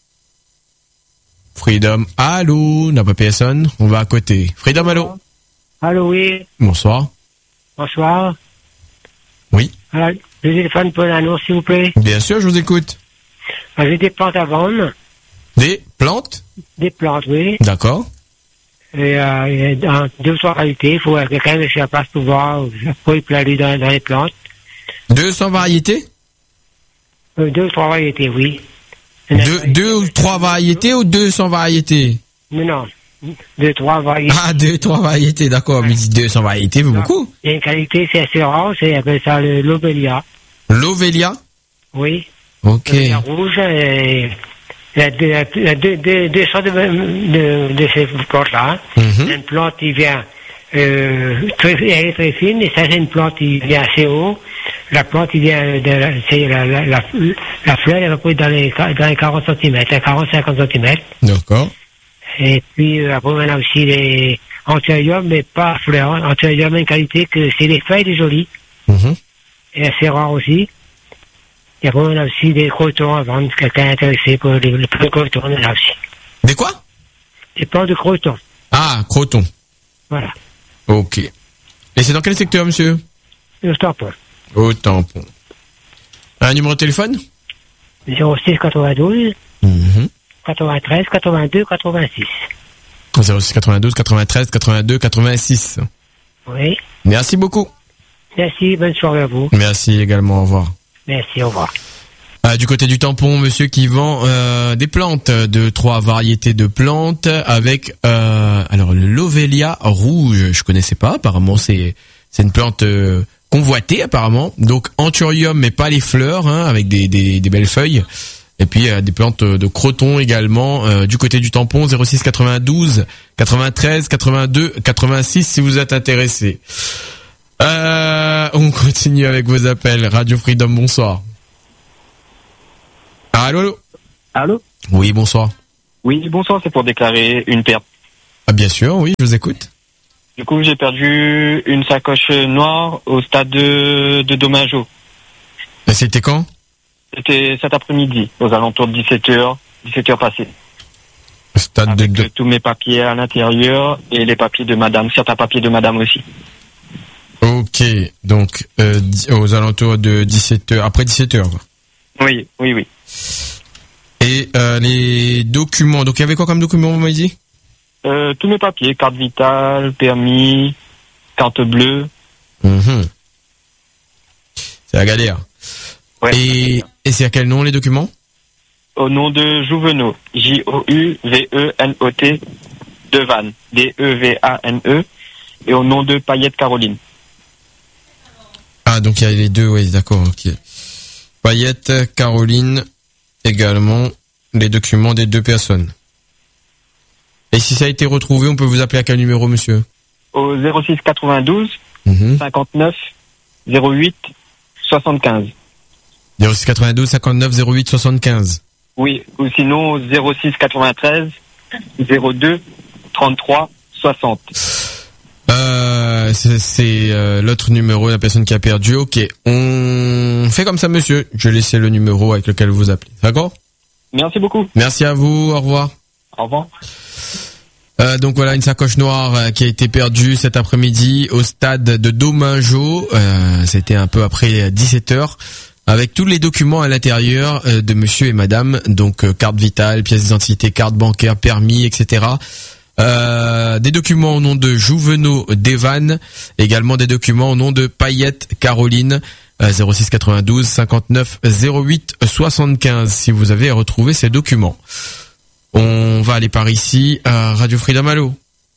Freedom, allô? N'a pas personne? On va à côté. Freedom, allô? Allô, oui. Bonsoir. Bonsoir. Oui. Alors, je téléphone pour l'annonce, s'il vous plaît. Bien sûr, je vous écoute. J'ai des plantes à vendre. Des plantes? Des plantes, oui. D'accord. Et dans 2 ou 3 variétés. Il faut quelqu'un qui la place pour voir, pour y plaire dans les plantes. 200 variétés? 2 ou 3 variétés, oui. 2 ou 3 variétés ou 200 variétés? Non. 2 ou 3 variétés. Ah, 2 ou 3 variétés, d'accord. Mais 200 variétés, c'est beaucoup. Il y a une qualité, c'est assez rare, on appelle ça le Lobelia. Lobelia? Oui. Ok. Lobelia rouge, et il y a deux sortes de ces plantes-là. Une plante qui vient, elle est très fine, et ça, c'est une plante qui vient assez haut. La plante, il vient c'est la fleur, elle va dans les 40 cm, 40-50 cm. D'accord. Et puis, après, on a aussi les anthurium, mais pas fleurs. Anthurium, une qualité que c'est des feuilles de jolies. Et assez rare aussi. Et après, on a aussi des crotons à vendre, si quelqu'un est intéressé pour les crotons, on en a aussi. Des quoi? Des plantes de crotons. Ah, crotons. Voilà. Ok. Et c'est dans quel secteur, monsieur? Le tampon. Au tampon. Un numéro de téléphone? 06 92 93 82 86. 06 92 93 82 86. Oui. Merci beaucoup. Merci, bonne soirée à vous. Merci également, au revoir. Merci, au revoir. Du côté du tampon, monsieur qui vend des plantes, de 3 variétés de plantes avec alors le Lobelia rouge, je connaissais pas, apparemment c'est une plante convoitée apparemment. Donc anthurium mais pas les fleurs, avec des belles feuilles. Et puis des plantes de croton également du côté du tampon, 06 92 93 82 86 si vous êtes intéressé. On continue avec vos appels. Radio Freedom, bonsoir. Allô? Allô? Oui, bonsoir. Oui, bonsoir, c'est pour déclarer une perte. Ah, bien sûr, oui, je vous écoute. Du coup, j'ai perdu une sacoche noire au stade de Domageau. Et c'était quand? C'était cet après-midi, aux alentours de 17h passées. Stade avec tous mes papiers à l'intérieur et les papiers de madame, certains papiers de madame aussi. Ok, donc aux alentours de 17h, après 17h. Oui. Et les documents, donc il y avait quoi comme documents, vous m'avez dit? Tous mes papiers, carte vitale, permis, carte bleue. C'est la galère. Ouais, et c'est à quel nom les documents? Au nom de Jouvenot, Jouvenot, Devane, Devane, et au nom de Payette Caroline. Ah, donc il y a les deux, oui, d'accord, ok. Payette, Caroline, également les documents des deux personnes. Et si ça a été retrouvé, on peut vous appeler à quel numéro, monsieur? Au 06 92 59 08 75. 06 92 59 08 75. Oui, ou sinon au 06 93 02 33 60. C'est l'autre numéro, la personne qui a perdu. Ok, on fait comme ça, monsieur. Je vais laisser le numéro avec lequel vous appelez. D'accord? Merci beaucoup. Merci à vous. Au revoir. Au revoir. Donc voilà, une sacoche noire qui a été perdue cet après-midi au stade de Domageau. C'était un peu après 17h. Avec tous les documents à l'intérieur de monsieur et madame. Donc carte vitale, pièce d'identité, carte bancaire, permis, etc. Des documents au nom de Jouvenot Devane, également des documents au nom de Payette Caroline, 06 92 59 08 75 si vous avez retrouvé ces documents. On va aller par ici à Radio Freedom. Allô?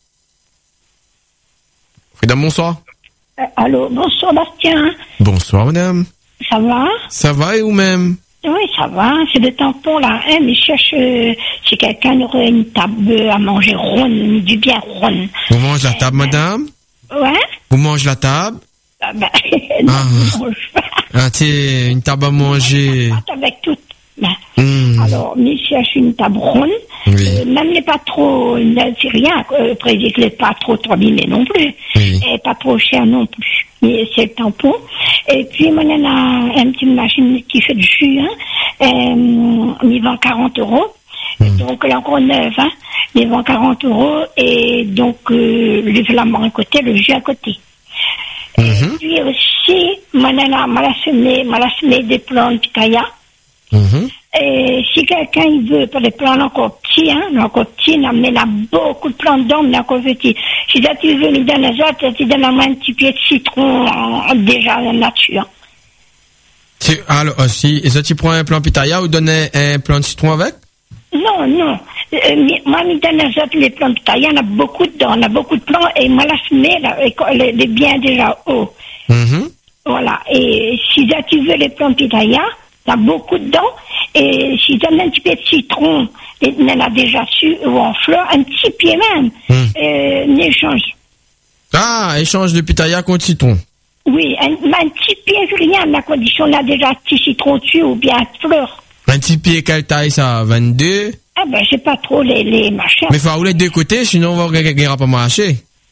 Freedom, bonsoir. Allô, bonsoir Bastien. Bonsoir madame. Ça va? Ça va et vous-même? Oui, ça va, c'est des tampons là, hein, mais je cherche si quelqu'un aurait une table à manger ronde, du bien ronde. Vous mangez la table, madame? Ouais? Vous mangez la table? Non, je mange pas. Ah, tiens, une table à manger. Avec tout. Alors, mais je cherche une table ronde, même n'est pas trop, c'est rien, prédit que n'est pas trop abîmé non plus, et pas trop cher non plus, mais c'est le tampon. Et puis, moi, on a une petite machine qui fait du jus, il vend 40 €, donc elle est encore neuve, il vend 40 €, et donc, le flamand à côté, le jus à côté. Et puis aussi, moi, on a semé des plantes de pitaya. Et si quelqu'un il veut pour les plantes encore petits, mais il a beaucoup de plantes d'hommes encore petits. Si tu veux lui donner les autres, tu donnes un petit pied de citron déjà en nature. Alors, si tu prends un plant pitaya ou donner un plant de citron avec? Non. Moi, je donne les autres, les plants pitaya, on a beaucoup dedans, on a beaucoup de plants, et moi, la semée, elle est bien déjà haut. Voilà. Et si tu veux les plants pitaya, t'as beaucoup dedans, et si tu as un petit peu de citron, on en a déjà su, ou en fleurs, un petit pied même, un échange. Ah, échange de pitaya contre citron. Oui, un petit pied, rien, à la condition, on a déjà un petit citron dessus, ou bien de fleurs. Un petit pied, quelle taille ça? 22? Ah ben, c'est pas trop les machins. Mais faut rouler de deux côtés, sinon on va pas marcher.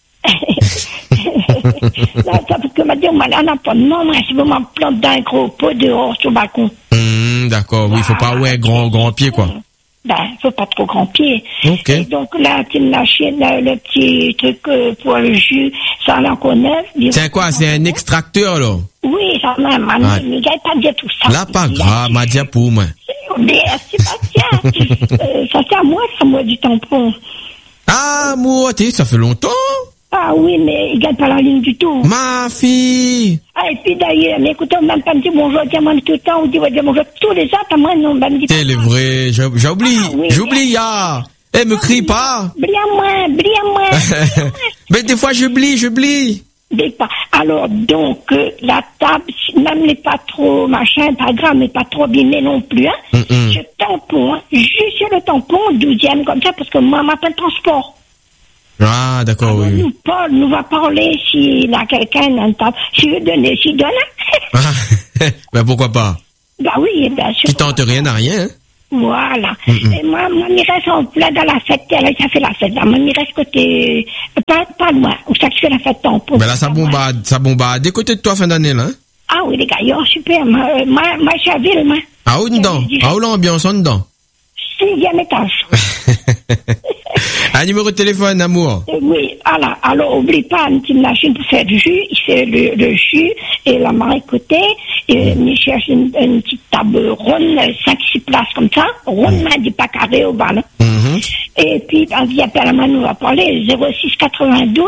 Parce que madame, on n'a pas de nom, c'est vraiment plante d'un gros pot dehors sur le balcon. D'accord, oui, faut pas grand pied, quoi. Faut pas trop grand pied. Ok. Et donc là, tu lâches le petit truc pour le jus, ça en a encore neuf. C'est quoi, c'est un extracteur, là? Oui, ça même, il n'y a pas de tout ça. Là, pas grave, m'a dit pour moi. C'est pas tiens. Ça c'est à moi du tampon. Ah, moi, ça fait longtemps? Ah oui, mais il gagne pas la ligne du tout. Ma fille! Ah, et puis d'ailleurs, mais écoutez, on m'a pas dit bonjour, diamant tout le temps, on dit bonjour tous les autres, moi, non, on me dit. C'est le vrai, j'oublie, j'oublie, me crie pas. Bria-moi. Mais des fois, j'oublie. Alors, donc, la table, même n'est pas trop machin, pas grave, mais pas trop abîmée non plus, Je tampon, juste sur le tampon, 12e, comme ça, parce que moi, m'appelle transport. Ah, d'accord, alors, oui. Paul nous va parler s'il a quelqu'un dans table. S'il veut donner, s'il donne. Ben, pourquoi pas? Bah oui, bien sûr. Qui tente rien n'a rien, hein? Voilà. Et moi, il reste en plein dans la fête. Ça fait la fête. Là, il reste côté, pas loin. Où ça que fait la fête tampon. Ben là, ça bombarde. Des côtés de toi, fin d'année, là, hein? Ah oui, les gars, super. Moi, je suis à Ville, moi. Ah, où dedans? Ah, où l'ambiance, en dedans? 6e étage. Un numéro de téléphone, amour. Oui, alors, oublie pas une petite machine pour faire du jus. C'est le jus et la marée côté. Et il cherche une petite table ronde, 5-6 places comme ça. Ronde, mais dit pas carré au bas, là. Et puis, il appelle à moi, nous va parler 06 92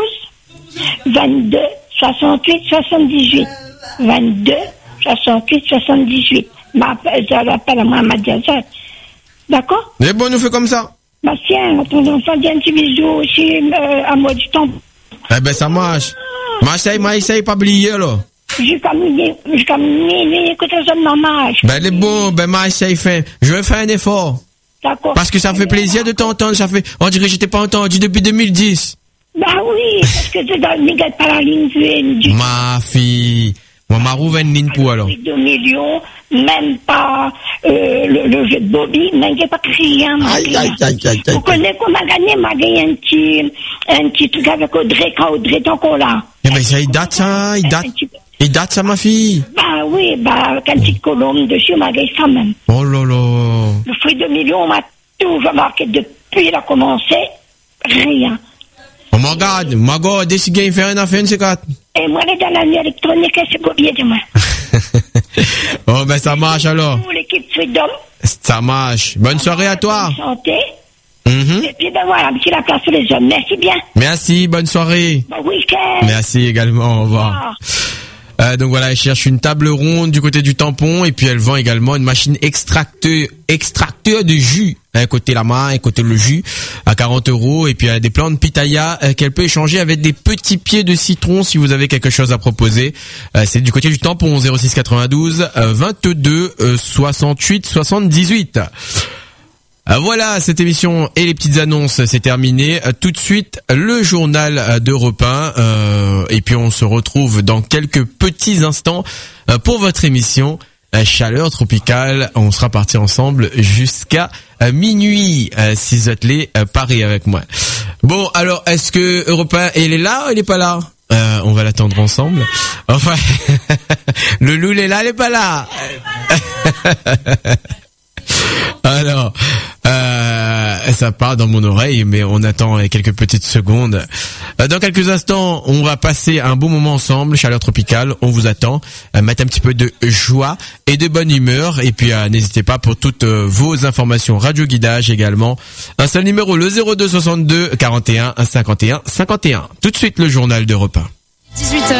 22 68 78. 22 68 78. J'appelle à moi, ma diazette. D'accord? Mais bon, nous fait comme ça. Bah tiens, ton enfant dit un petit bisou aussi à moi du temps. Eh ben ça marche. Essaye pas oublier là. Jusqu'à minuit, écoute ça normal. Ben elle est bon, ben essaye fait. Je vais faire un effort. D'accord. Parce que ça fait plaisir de t'entendre, on dirait que j'étais pas entendu depuis 2010. Bah oui, parce que tu dans Miguel par la ligne du... Ma fille. Moi, ma roue une ligne pour alors. 2 millions, même pas le jeu de Bobby, même pas rien. Vous connaissez comment gagner, m'a gagné un petit truc avec Audrey, quand Audrey est encore là. Eh ben ça, il date ça, ma fille. Bah oui, quand petite colombe dessus, m'a gagné ça même. Oh là là. Le fruit de millions, m'a toujours marqué depuis il a commencé, rien. Oh my God, décidé de faire une affaire, c'est quatre. Et moi, les dans la nuit électronique, c'est combien de moi? Oh, ben ça marche alors. L'équipe Freedom. Ça marche. Bonne soirée à toi. Santé. Et puis, ben voilà, petit la place pour les hommes. Merci bien. Merci, bonne soirée. Bon week-end. Merci également, au revoir. Donc voilà, elle cherche une table ronde du côté du tampon et puis elle vend également une machine extracteur de jus. Un côté la main, un côté le jus à 40 € et puis elle a des plantes pitaya qu'elle peut échanger avec des petits pieds de citron si vous avez quelque chose à proposer. C'est du côté du tampon 06 92 22 68 78. Voilà, cette émission et les petites annonces, c'est terminé. Tout de suite, le journal d'Europe 1. Et puis, on se retrouve dans quelques petits instants pour votre émission Chaleur Tropicale. On sera partis ensemble jusqu'à minuit, si vous êtes parés avec moi. Bon, alors, est-ce que Europe 1, elle est là ou elle est pas là? On va l'attendre ensemble. Enfin, le loup est là, elle est pas là. Alors, ça part dans mon oreille, mais on attend quelques petites secondes. Dans quelques instants, on va passer un bon moment ensemble, Chaleur Tropicale, on vous attend. Mettre un petit peu de joie et de bonne humeur. Et puis, n'hésitez pas pour toutes vos informations radio guidage également. Un seul numéro, le 02 62 41 51 51. Tout de suite, le journal d'Europe 1. 18h.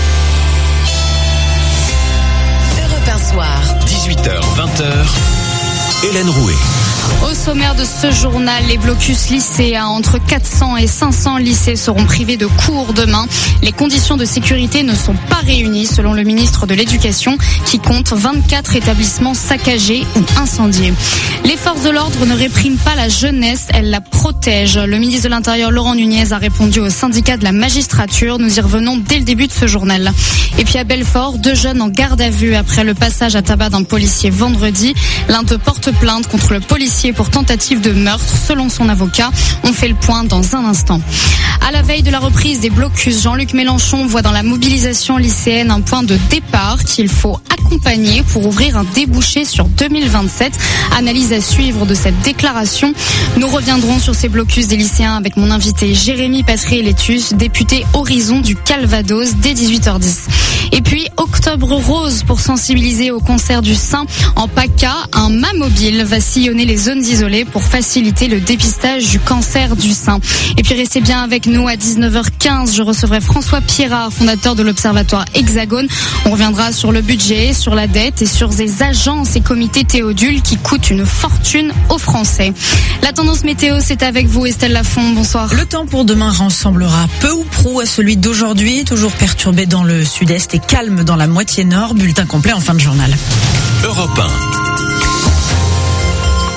Europe 1 soir. 18h, 20h. Hélène Rouet. Au sommaire de ce journal, les blocus lycéens, entre 400 et 500 lycées seront privés de cours demain. Les conditions de sécurité ne sont pas réunies selon le ministre de l'Éducation qui compte 24 établissements saccagés ou incendiés. Les forces de l'ordre ne répriment pas la jeunesse, elles la protègent. Le ministre de l'Intérieur Laurent Nunez a répondu au syndicat de la magistrature. Nous y revenons dès le début de ce journal. Et puis à Belfort, 2 jeunes en garde à vue après le passage à tabac d'un policier vendredi. L'un d'eux porte plainte contre le policier pour tentative de meurtre, selon son avocat. On fait le point dans un instant. À la veille de la reprise des blocus, Jean-Luc Mélenchon voit dans la mobilisation lycéenne un point de départ qu'il faut accompagner pour ouvrir un débouché sur 2027. Analyse à suivre de cette déclaration. Nous reviendrons sur ces blocus des lycéens avec mon invité Jérémy Patry-Létus, député Horizon du Calvados, dès 18h10. Et puis, Octobre Rose pour sensibiliser au cancer du sein. En PACA, un mobile va sillonner les zones isolées pour faciliter le dépistage du cancer du sein. Et puis restez bien avec nous à 19h15. Je recevrai François Pierrat, fondateur de l'Observatoire Hexagone. On reviendra sur le budget, sur la dette et sur ces agences et comités Théodule qui coûtent une fortune aux Français. La tendance météo, c'est avec vous Estelle Lafont. Bonsoir. Le temps pour demain ressemblera peu ou prou à celui d'aujourd'hui, toujours perturbé dans le sud-est et calme dans la moitié nord. Bulletin complet en fin de journal. Europe 1.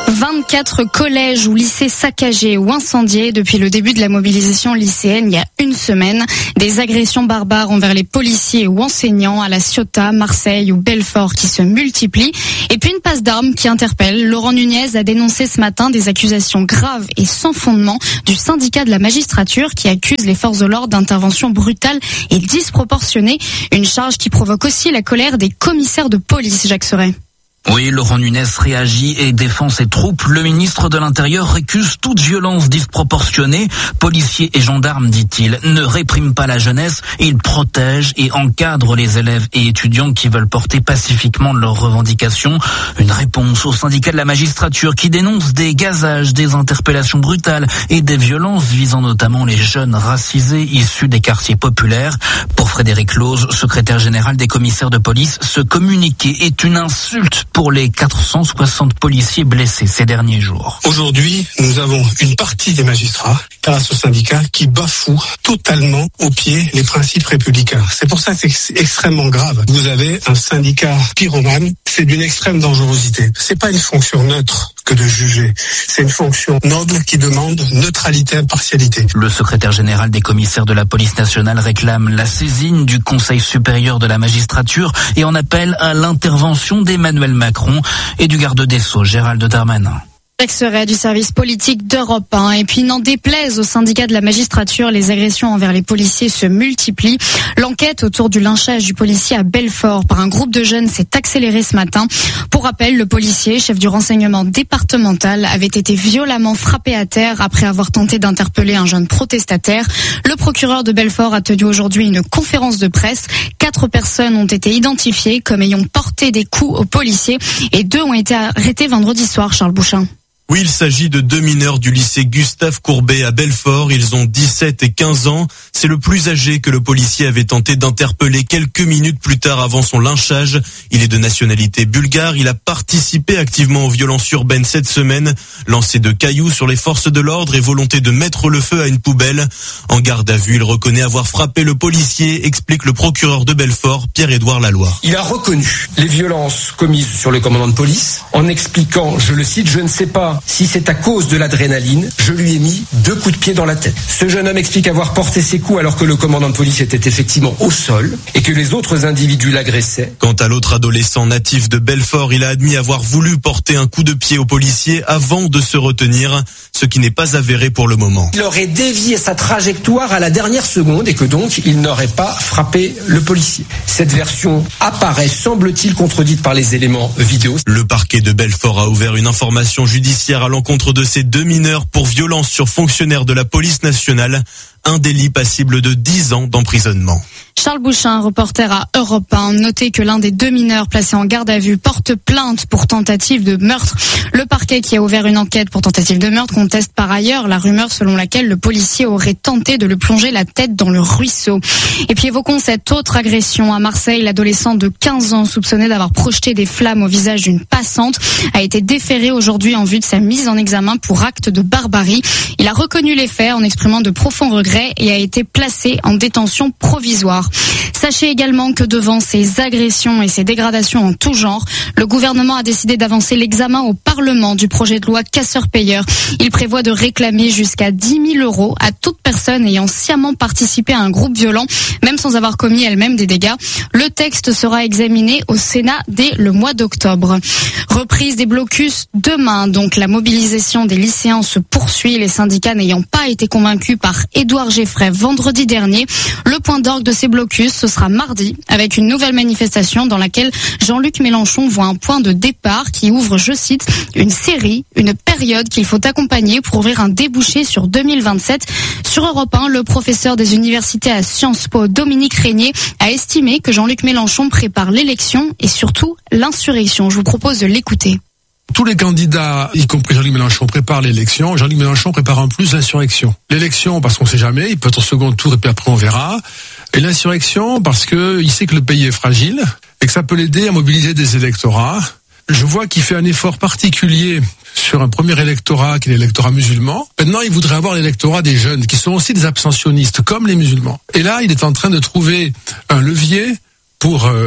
24 collèges ou lycées saccagés ou incendiés depuis le début de la mobilisation lycéenne il y a une semaine. Des agressions barbares envers les policiers ou enseignants à La Ciotat, Marseille ou Belfort qui se multiplient. Et puis une passe d'armes qui interpelle. Laurent Nunez a dénoncé ce matin des accusations graves et sans fondement du syndicat de la magistrature qui accuse les forces de l'ordre d'intervention brutale et disproportionnée. Une charge qui provoque aussi la colère des commissaires de police, Jacques Serret. Oui, Laurent Nunez réagit et défend ses troupes. Le ministre de l'Intérieur récuse toute violence disproportionnée. Policiers et gendarmes, dit-il, ne répriment pas la jeunesse. Ils protègent et encadrent les élèves et étudiants qui veulent porter pacifiquement leurs revendications. Une réponse au syndicat de la magistrature qui dénonce des gazages, des interpellations brutales et des violences visant notamment les jeunes racisés issus des quartiers populaires. Pour Frédéric Lose, secrétaire général des commissaires de police, ce communiqué est une insulte pour les 460 policiers blessés ces derniers jours. Aujourd'hui, nous avons une partie des magistrats, grâce au syndicat, qui bafoue totalement au pied les principes républicains. C'est pour ça que c'est extrêmement grave. Vous avez un syndicat pyromane, c'est d'une extrême dangerosité. C'est pas une fonction neutre que de juger. C'est une fonction noble qui demande neutralité et impartialité. Le secrétaire général des commissaires de la police nationale réclame la saisine du Conseil supérieur de la magistrature et en appelle à l'intervention d'Emmanuel Macron et du garde des Sceaux, Gérald Darmanin. Jacques Serret du service politique d'Europe 1. Et puis n'en déplaise au syndicat de la magistrature, les agressions envers les policiers se multiplient. L'enquête autour du lynchage du policier à Belfort par un groupe de jeunes s'est accélérée ce matin. Pour rappel, le policier, chef du renseignement départemental, avait été violemment frappé à terre après avoir tenté d'interpeller un jeune protestataire. Le procureur de Belfort a tenu aujourd'hui une conférence de presse. 4 personnes ont été identifiées comme ayant porté des coups aux policiers et 2 ont été arrêtés vendredi soir, Charles Bouchin. Oui, il s'agit de 2 mineurs du lycée Gustave Courbet à Belfort. Ils ont 17 et 15 ans. C'est le plus âgé que le policier avait tenté d'interpeller quelques minutes plus tard avant son lynchage. Il est de nationalité bulgare. Il a participé activement aux violences urbaines cette semaine. Lancer de cailloux sur les forces de l'ordre et volonté de mettre le feu à une poubelle. En garde à vue, il reconnaît avoir frappé le policier, explique le procureur de Belfort, Pierre-Édouard Laloy. Il a reconnu les violences commises sur le commandant de police en expliquant, je le cite, je ne sais pas si c'est à cause de l'adrénaline, je lui ai mis 2 coups de pied dans la tête. Ce jeune homme explique avoir porté ses coups alors que le commandant de police était effectivement au sol et que les autres individus l'agressaient. Quant à l'autre adolescent natif de Belfort, il a admis avoir voulu porter un coup de pied au policier avant de se retenir, ce qui n'est pas avéré pour le moment. Il aurait dévié sa trajectoire à la dernière seconde et que donc il n'aurait pas frappé le policier. Cette version apparaît, semble-t-il, contredite par les éléments vidéo. Le parquet de Belfort a ouvert une information judiciaire à l'encontre de ces 2 mineurs pour violence sur fonctionnaire de la police nationale. Un délit passible de 10 ans d'emprisonnement. Charles Bouchin, reporter à Europe 1. Notez que l'un des 2 mineurs placés en garde à vue porte plainte pour tentative de meurtre. Le parquet qui a ouvert une enquête pour tentative de meurtre conteste par ailleurs la rumeur selon laquelle le policier aurait tenté de le plonger la tête dans le ruisseau. Et puis évoquons cette autre agression à Marseille. L'adolescent de 15 ans soupçonné d'avoir projeté des flammes au visage d'une passante a été déféré aujourd'hui en vue de sa mise en examen pour acte de barbarie. Il a reconnu les faits en exprimant de profonds regrets et a été placé en détention provisoire. Sachez également que devant ces agressions et ces dégradations en tout genre, le gouvernement a décidé d'avancer l'examen au Parlement du projet de loi casseurs-payeurs. Il prévoit de réclamer jusqu'à 10 000 € à toute personne ayant sciemment participé à un groupe violent, même sans avoir commis elle-même des dégâts. Le texte sera examiné au Sénat dès le mois d'octobre. Reprise des blocus demain, donc la mobilisation des lycéens se poursuit, les syndicats n'ayant pas été convaincus par Édouard Geffray vendredi dernier. Le point d'orgue de ces blocus, ce sera mardi, avec une nouvelle manifestation dans laquelle Jean-Luc Mélenchon voit un point de départ qui ouvre, je cite, une série, une période qu'il faut accompagner pour ouvrir un débouché sur 2027. Sur Europe 1, le professeur des universités à Sciences Po, Dominique Régnier, a estimé que Jean-Luc Mélenchon prépare l'élection et surtout l'insurrection. Je vous propose de l'écouter. Tous les candidats, y compris Jean-Luc Mélenchon, préparent l'élection. Jean-Luc Mélenchon prépare en plus l'insurrection. L'élection, parce qu'on ne sait jamais, il peut être au second tour et puis après on verra. Et l'insurrection, parce qu'il sait que le pays est fragile et que ça peut l'aider à mobiliser des électorats. Je vois qu'il fait un effort particulier sur un premier électorat, qui est l'électorat musulman. Maintenant, il voudrait avoir l'électorat des jeunes, qui sont aussi des abstentionnistes, comme les musulmans. Et là, il est en train de trouver un levier pour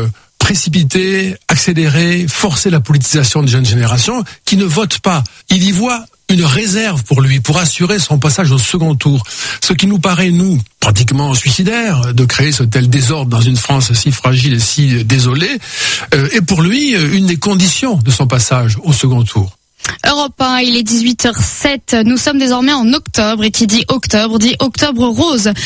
précipiter, accélérer, forcer la politisation des jeunes générations qui ne votent pas. Il y voit une réserve pour lui, pour assurer son passage au second tour. Ce qui nous paraît, nous, pratiquement suicidaire, de créer ce tel désordre dans une France si fragile et si désolée, est pour lui une des conditions de son passage au second tour. Europe 1, il est 18h07. Nous sommes désormais en octobre et qui dit octobre rose.